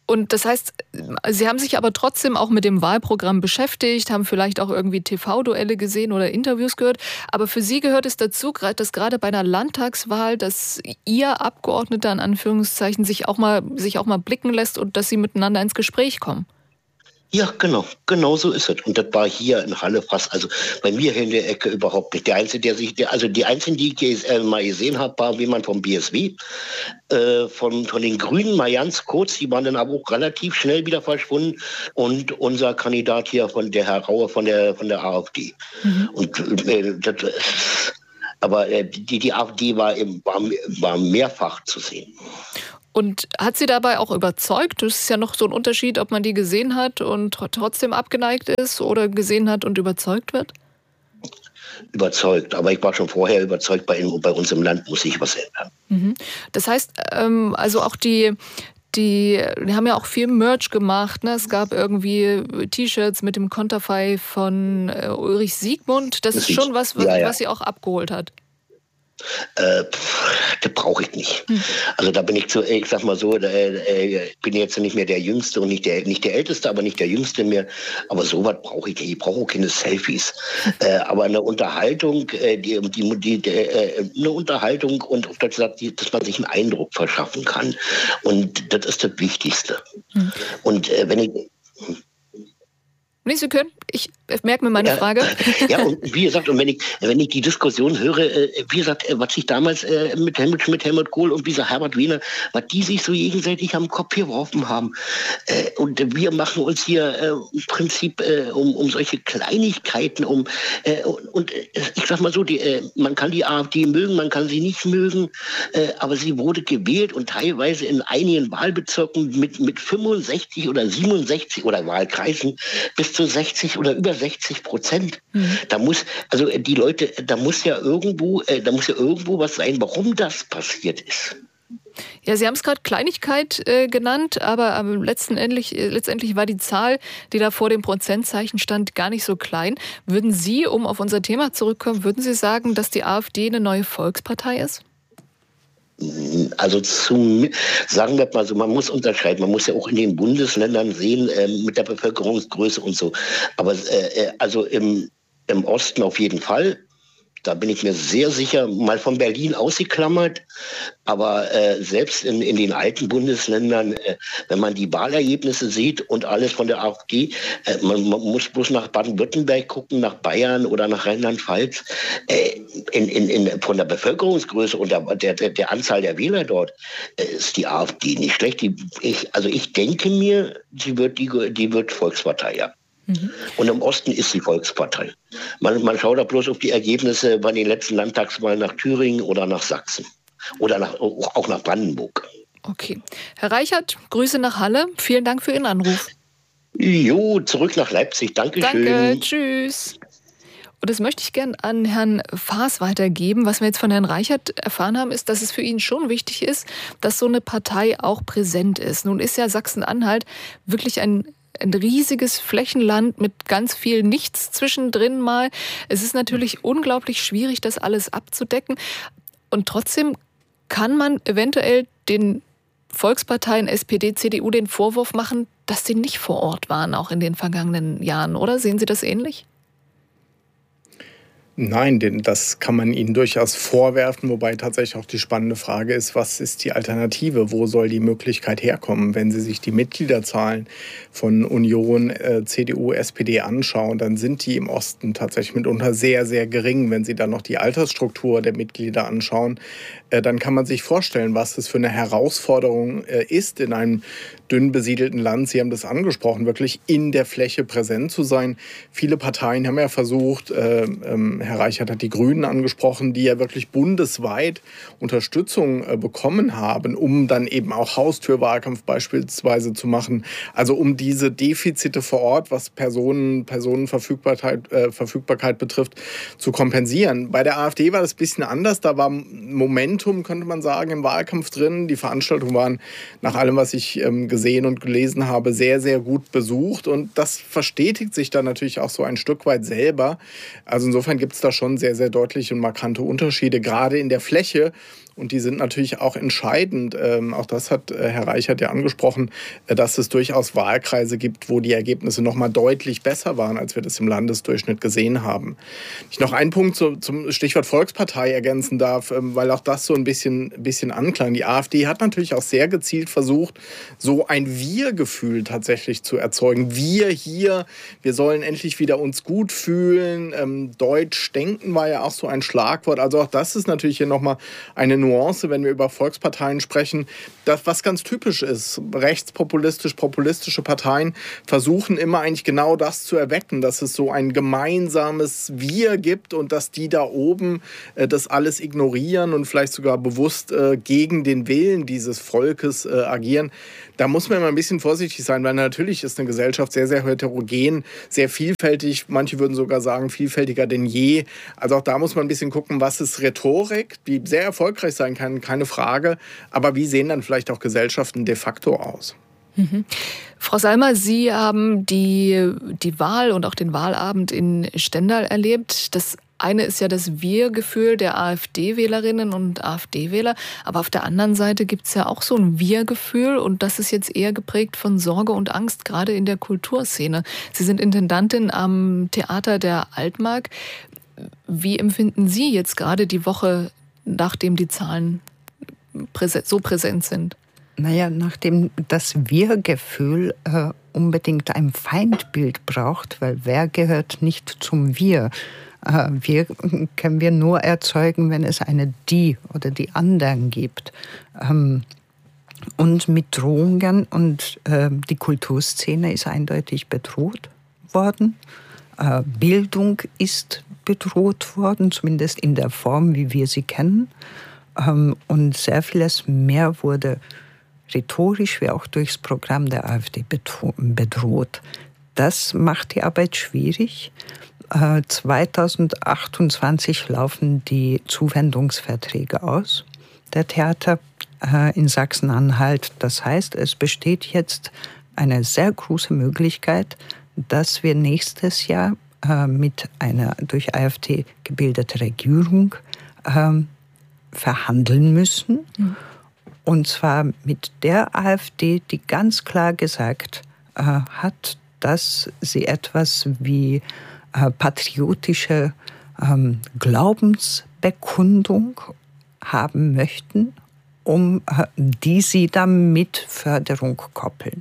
Und das heißt, Sie haben sich aber trotzdem auch mit dem Wahlprogramm beschäftigt, haben vielleicht auch irgendwie TV-Duelle gesehen oder Interviews gehört. Aber für Sie gehört es dazu, dass gerade bei einer Landtagswahl, dass Ihr Abgeordneter in Anführungszeichen sich auch mal blicken lässt und dass Sie miteinander ins Gespräch kommen. Ja, genau so ist es. Und das war hier in Halle fast, also bei mir hier in der Ecke überhaupt nicht. Die Einzigen, die ich mal gesehen habe, war jemand vom BSW, von den Grünen mal ganz kurz, die waren dann aber auch relativ schnell wieder verschwunden, und unser Kandidat hier der Herr Raue von der AfD. Und die AfD war mehrfach zu sehen. Und hat Sie dabei auch überzeugt? Das ist ja noch so ein Unterschied, ob man die gesehen hat und trotzdem abgeneigt ist oder gesehen hat und überzeugt wird? Überzeugt, aber ich war schon vorher überzeugt, bei uns im Land muss sich was ändern. Das heißt, also auch die haben ja auch viel Merch gemacht. Ne? Es gab irgendwie T-Shirts mit dem Konterfei von Ulrich Siegmund. Das ist schon was Sie auch abgeholt hat. Das brauche ich nicht. Also da bin ich ich sag mal so, ich bin jetzt nicht mehr der Jüngste und nicht der Älteste, aber nicht der Jüngste mehr. Aber sowas brauche ich nicht. Ich brauche auch keine Selfies. Aber eine Unterhaltung, eine Unterhaltung und dass man sich einen Eindruck verschaffen kann. Und das ist das Wichtigste. Und wenn ich... Nee, Sie können. Ich merke mir meine Frage. Ja, und wie gesagt, und wenn ich die Diskussion höre, wie gesagt, was sich damals mit Helmut Schmidt, Helmut Kohl und dieser Herbert Wehner, was die sich so gegenseitig am Kopf geworfen haben. Und wir machen uns hier im Prinzip um solche Kleinigkeiten und ich sag mal so, man kann die AfD mögen, man kann sie nicht mögen, aber sie wurde gewählt und teilweise in einigen Wahlbezirken mit 65 oder 67 oder Wahlkreisen bis zu 60 oder über 60%. Da muss ja irgendwo was sein, warum das passiert ist. Ja, Sie haben es gerade Kleinigkeit genannt, aber letztendlich war die Zahl, die da vor dem Prozentzeichen stand, gar nicht so klein. Würden Sie, um auf unser Thema zurückzukommen, würden Sie sagen, dass die AfD eine neue Volkspartei ist? Also sagen wir mal so, man muss unterscheiden, man muss ja auch in den Bundesländern sehen, mit der Bevölkerungsgröße und so. Aber also im Osten auf jeden Fall. Da bin ich mir sehr sicher, mal von Berlin ausgeklammert. Aber selbst in den alten Bundesländern, wenn man die Wahlergebnisse sieht und alles von der AfD, man muss bloß nach Baden-Württemberg gucken, nach Bayern oder nach Rheinland-Pfalz, von der Bevölkerungsgröße und der Anzahl der Wähler dort ist die AfD nicht schlecht. Ich denke mir, die wird Volkspartei, ja. Und im Osten ist die Volkspartei. Man schaut da bloß auf die Ergebnisse bei den letzten Landtagswahlen nach Thüringen oder nach Sachsen. Oder auch nach Brandenburg. Okay. Herr Reichert, Grüße nach Halle. Vielen Dank für Ihren Anruf. Jo, zurück nach Leipzig. Dankeschön. Danke, tschüss. Und das möchte ich gern an Herrn Faas weitergeben. Was wir jetzt von Herrn Reichert erfahren haben, ist, dass es für ihn schon wichtig ist, dass so eine Partei auch präsent ist. Nun ist ja Sachsen-Anhalt wirklich ein riesiges Flächenland mit ganz viel Nichts zwischendrin mal. Es ist natürlich unglaublich schwierig, das alles abzudecken. Und trotzdem kann man eventuell den Volksparteien SPD, CDU den Vorwurf machen, dass sie nicht vor Ort waren, auch in den vergangenen Jahren, oder? Sehen Sie das ähnlich? Nein, das kann man ihnen durchaus vorwerfen, wobei tatsächlich auch die spannende Frage ist, was ist die Alternative? Wo soll die Möglichkeit herkommen? Wenn Sie sich die Mitgliederzahlen von Union, CDU, SPD anschauen, dann sind die im Osten tatsächlich mitunter sehr, sehr gering. Wenn Sie dann noch die Altersstruktur der Mitglieder anschauen, dann kann man sich vorstellen, was es für eine Herausforderung ist, in einem dünn besiedelten Land, Sie haben das angesprochen, wirklich in der Fläche präsent zu sein. Viele Parteien haben ja versucht, Herr Reichert hat die Grünen angesprochen, die ja wirklich bundesweit Unterstützung bekommen haben, um dann eben auch Haustürwahlkampf beispielsweise zu machen. Also um diese Defizite vor Ort, was Personenverfügbarkeit betrifft, zu kompensieren. Bei der AfD war das ein bisschen anders. Da war Momentum, könnte man sagen, im Wahlkampf drin. Die Veranstaltungen waren nach allem, was ich gesehen und gelesen habe, sehr, sehr gut besucht. Und das verstetigt sich dann natürlich auch so ein Stück weit selber. Also insofern gibt es da schon sehr, sehr deutliche und markante Unterschiede, gerade in der Fläche. Und die sind natürlich auch entscheidend. Auch das hat Herr Reichert ja angesprochen, dass es durchaus Wahlkreise gibt, wo die Ergebnisse noch mal deutlich besser waren, als wir das im Landesdurchschnitt gesehen haben. Ich noch einen Punkt zum Stichwort Volkspartei ergänzen darf, weil auch das so ein bisschen anklang. Die AfD hat natürlich auch sehr gezielt versucht, so ein Wir-Gefühl tatsächlich zu erzeugen. Wir hier, wir sollen endlich wieder uns gut fühlen. Deutsch denken war ja auch so ein Schlagwort. Also auch das ist natürlich hier nochmal eine Nuance, wenn wir über Volksparteien sprechen, das, was ganz typisch ist. Rechtspopulistische Parteien versuchen immer eigentlich genau das zu erwecken, dass es so ein gemeinsames Wir gibt und dass die da oben das alles ignorieren und vielleicht sogar bewusst gegen den Willen dieses Volkes agieren. Da muss man immer ein bisschen vorsichtig sein, weil natürlich ist eine Gesellschaft sehr, sehr heterogen, sehr vielfältig. Manche würden sogar sagen, vielfältiger denn je. Also auch da muss man ein bisschen gucken, was ist Rhetorik, die sehr erfolgreich sein kann, keine Frage. Aber wie sehen dann vielleicht auch Gesellschaften de facto aus? Mhm. Frau Salmer, Sie haben die Wahl und auch den Wahlabend in Stendal erlebt. Das eine ist ja das Wir-Gefühl der AfD-Wählerinnen und AfD-Wähler, aber auf der anderen Seite gibt es ja auch so ein Wir-Gefühl und das ist jetzt eher geprägt von Sorge und Angst, gerade in der Kulturszene. Sie sind Intendantin am Theater der Altmark. Wie empfinden Sie jetzt gerade die Woche, nachdem die Zahlen so präsent sind? Naja, nachdem das Wir-Gefühl unbedingt ein Feindbild braucht, weil wer gehört nicht zum Wir? Wir können wir nur erzeugen, wenn es eine Die oder die anderen gibt. Und mit Drohungen und die Kulturszene ist eindeutig bedroht worden. Bildung ist bedroht worden, zumindest in der Form, wie wir sie kennen. Und sehr vieles mehr wurde rhetorisch wie auch durchs Programm der AfD bedroht. Das macht die Arbeit schwierig. 2028 laufen die Zuwendungsverträge aus, der Theater in Sachsen-Anhalt. Das heißt, es besteht jetzt eine sehr große Möglichkeit, dass wir nächstes Jahr mit einer durch AfD gebildeten Regierung verhandeln müssen. Mhm. Und zwar mit der AfD, die ganz klar gesagt hat, dass sie etwas wie patriotische Glaubensbekundung haben möchten, die sie dann mit Förderung koppeln.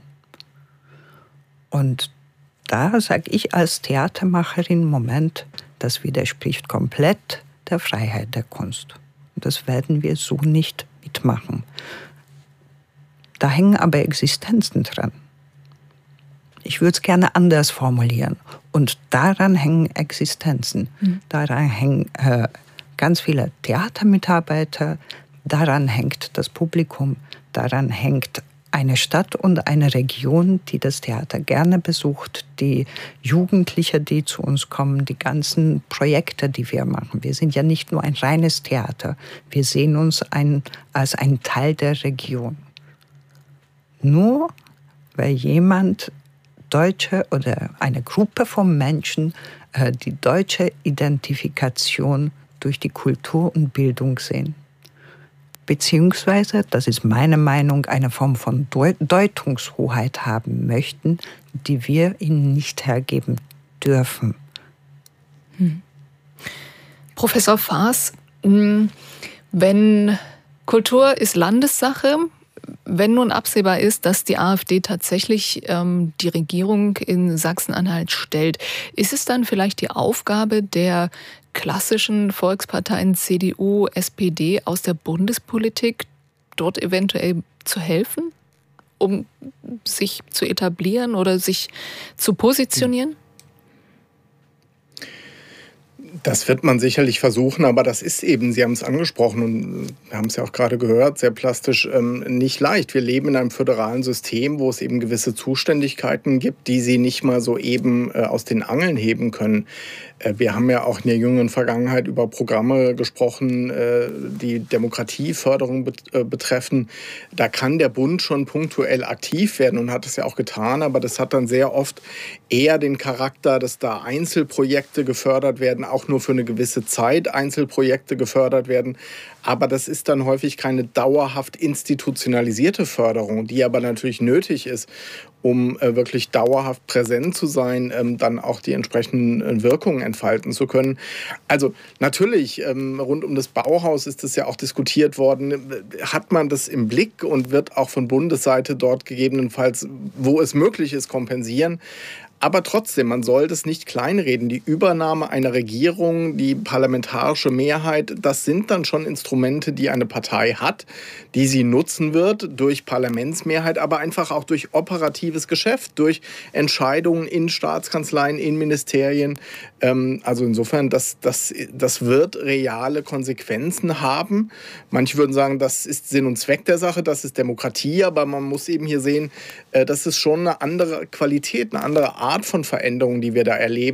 Und da sage ich als Theatermacherin, Moment, das widerspricht komplett der Freiheit der Kunst. Das werden wir so nicht mitmachen. Da hängen aber Existenzen dran. Ich würde es gerne anders formulieren. Und daran hängen Existenzen. Mhm. Daran hängen ganz viele Theatermitarbeiter, daran hängt das Publikum, daran hängt eine Stadt und eine Region, die das Theater gerne besucht, die Jugendliche, die zu uns kommen, die ganzen Projekte, die wir machen. Wir sind ja nicht nur ein reines Theater, wir sehen uns als ein Teil der Region. Nur weil jemand Deutsche oder eine Gruppe von Menschen die deutsche Identifikation durch die Kultur und Bildung sehen. Beziehungsweise, das ist meine Meinung, eine Form von Deutungshoheit haben möchten, die wir ihnen nicht hergeben dürfen. Professor Faas, wenn Kultur ist Landessache, wenn nun absehbar ist, dass die AfD tatsächlich die Regierung in Sachsen-Anhalt stellt, ist es dann vielleicht die Aufgabe der klassischen Volksparteien CDU, SPD aus der Bundespolitik, dort eventuell zu helfen, um sich zu etablieren oder sich zu positionieren? Das wird man sicherlich versuchen, aber das ist eben, Sie haben es angesprochen und wir haben es ja auch gerade gehört, sehr plastisch, nicht leicht. Wir leben in einem föderalen System, wo es eben gewisse Zuständigkeiten gibt, die Sie nicht mal so eben aus den Angeln heben können. Wir haben ja auch in der jüngeren Vergangenheit über Programme gesprochen, die Demokratieförderung betreffen. Da kann der Bund schon punktuell aktiv werden und hat es ja auch getan, aber das hat dann sehr oft eher den Charakter, dass da Einzelprojekte gefördert werden, auch auch nur für eine gewisse Zeit Einzelprojekte gefördert werden. Aber das ist dann häufig keine dauerhaft institutionalisierte Förderung, die aber natürlich nötig ist, um wirklich dauerhaft präsent zu sein, dann auch die entsprechenden Wirkungen entfalten zu können. Also natürlich, rund um das Bauhaus ist das ja auch diskutiert worden. Hat man das im Blick und wird auch von Bundesseite dort gegebenenfalls, wo es möglich ist, kompensieren? Aber trotzdem, man soll das nicht kleinreden. Die Übernahme einer Regierung, die parlamentarische Mehrheit, das sind dann schon Instrumente, die eine Partei hat, die sie nutzen wird durch Parlamentsmehrheit, aber einfach auch durch operatives Geschäft, durch Entscheidungen in Staatskanzleien, in Ministerien. Also insofern, das wird reale Konsequenzen haben. Manche würden sagen, das ist Sinn und Zweck der Sache, das ist Demokratie, aber man muss eben hier sehen, das ist schon eine andere Qualität, eine andere Art von Veränderungen, die wir da erleben.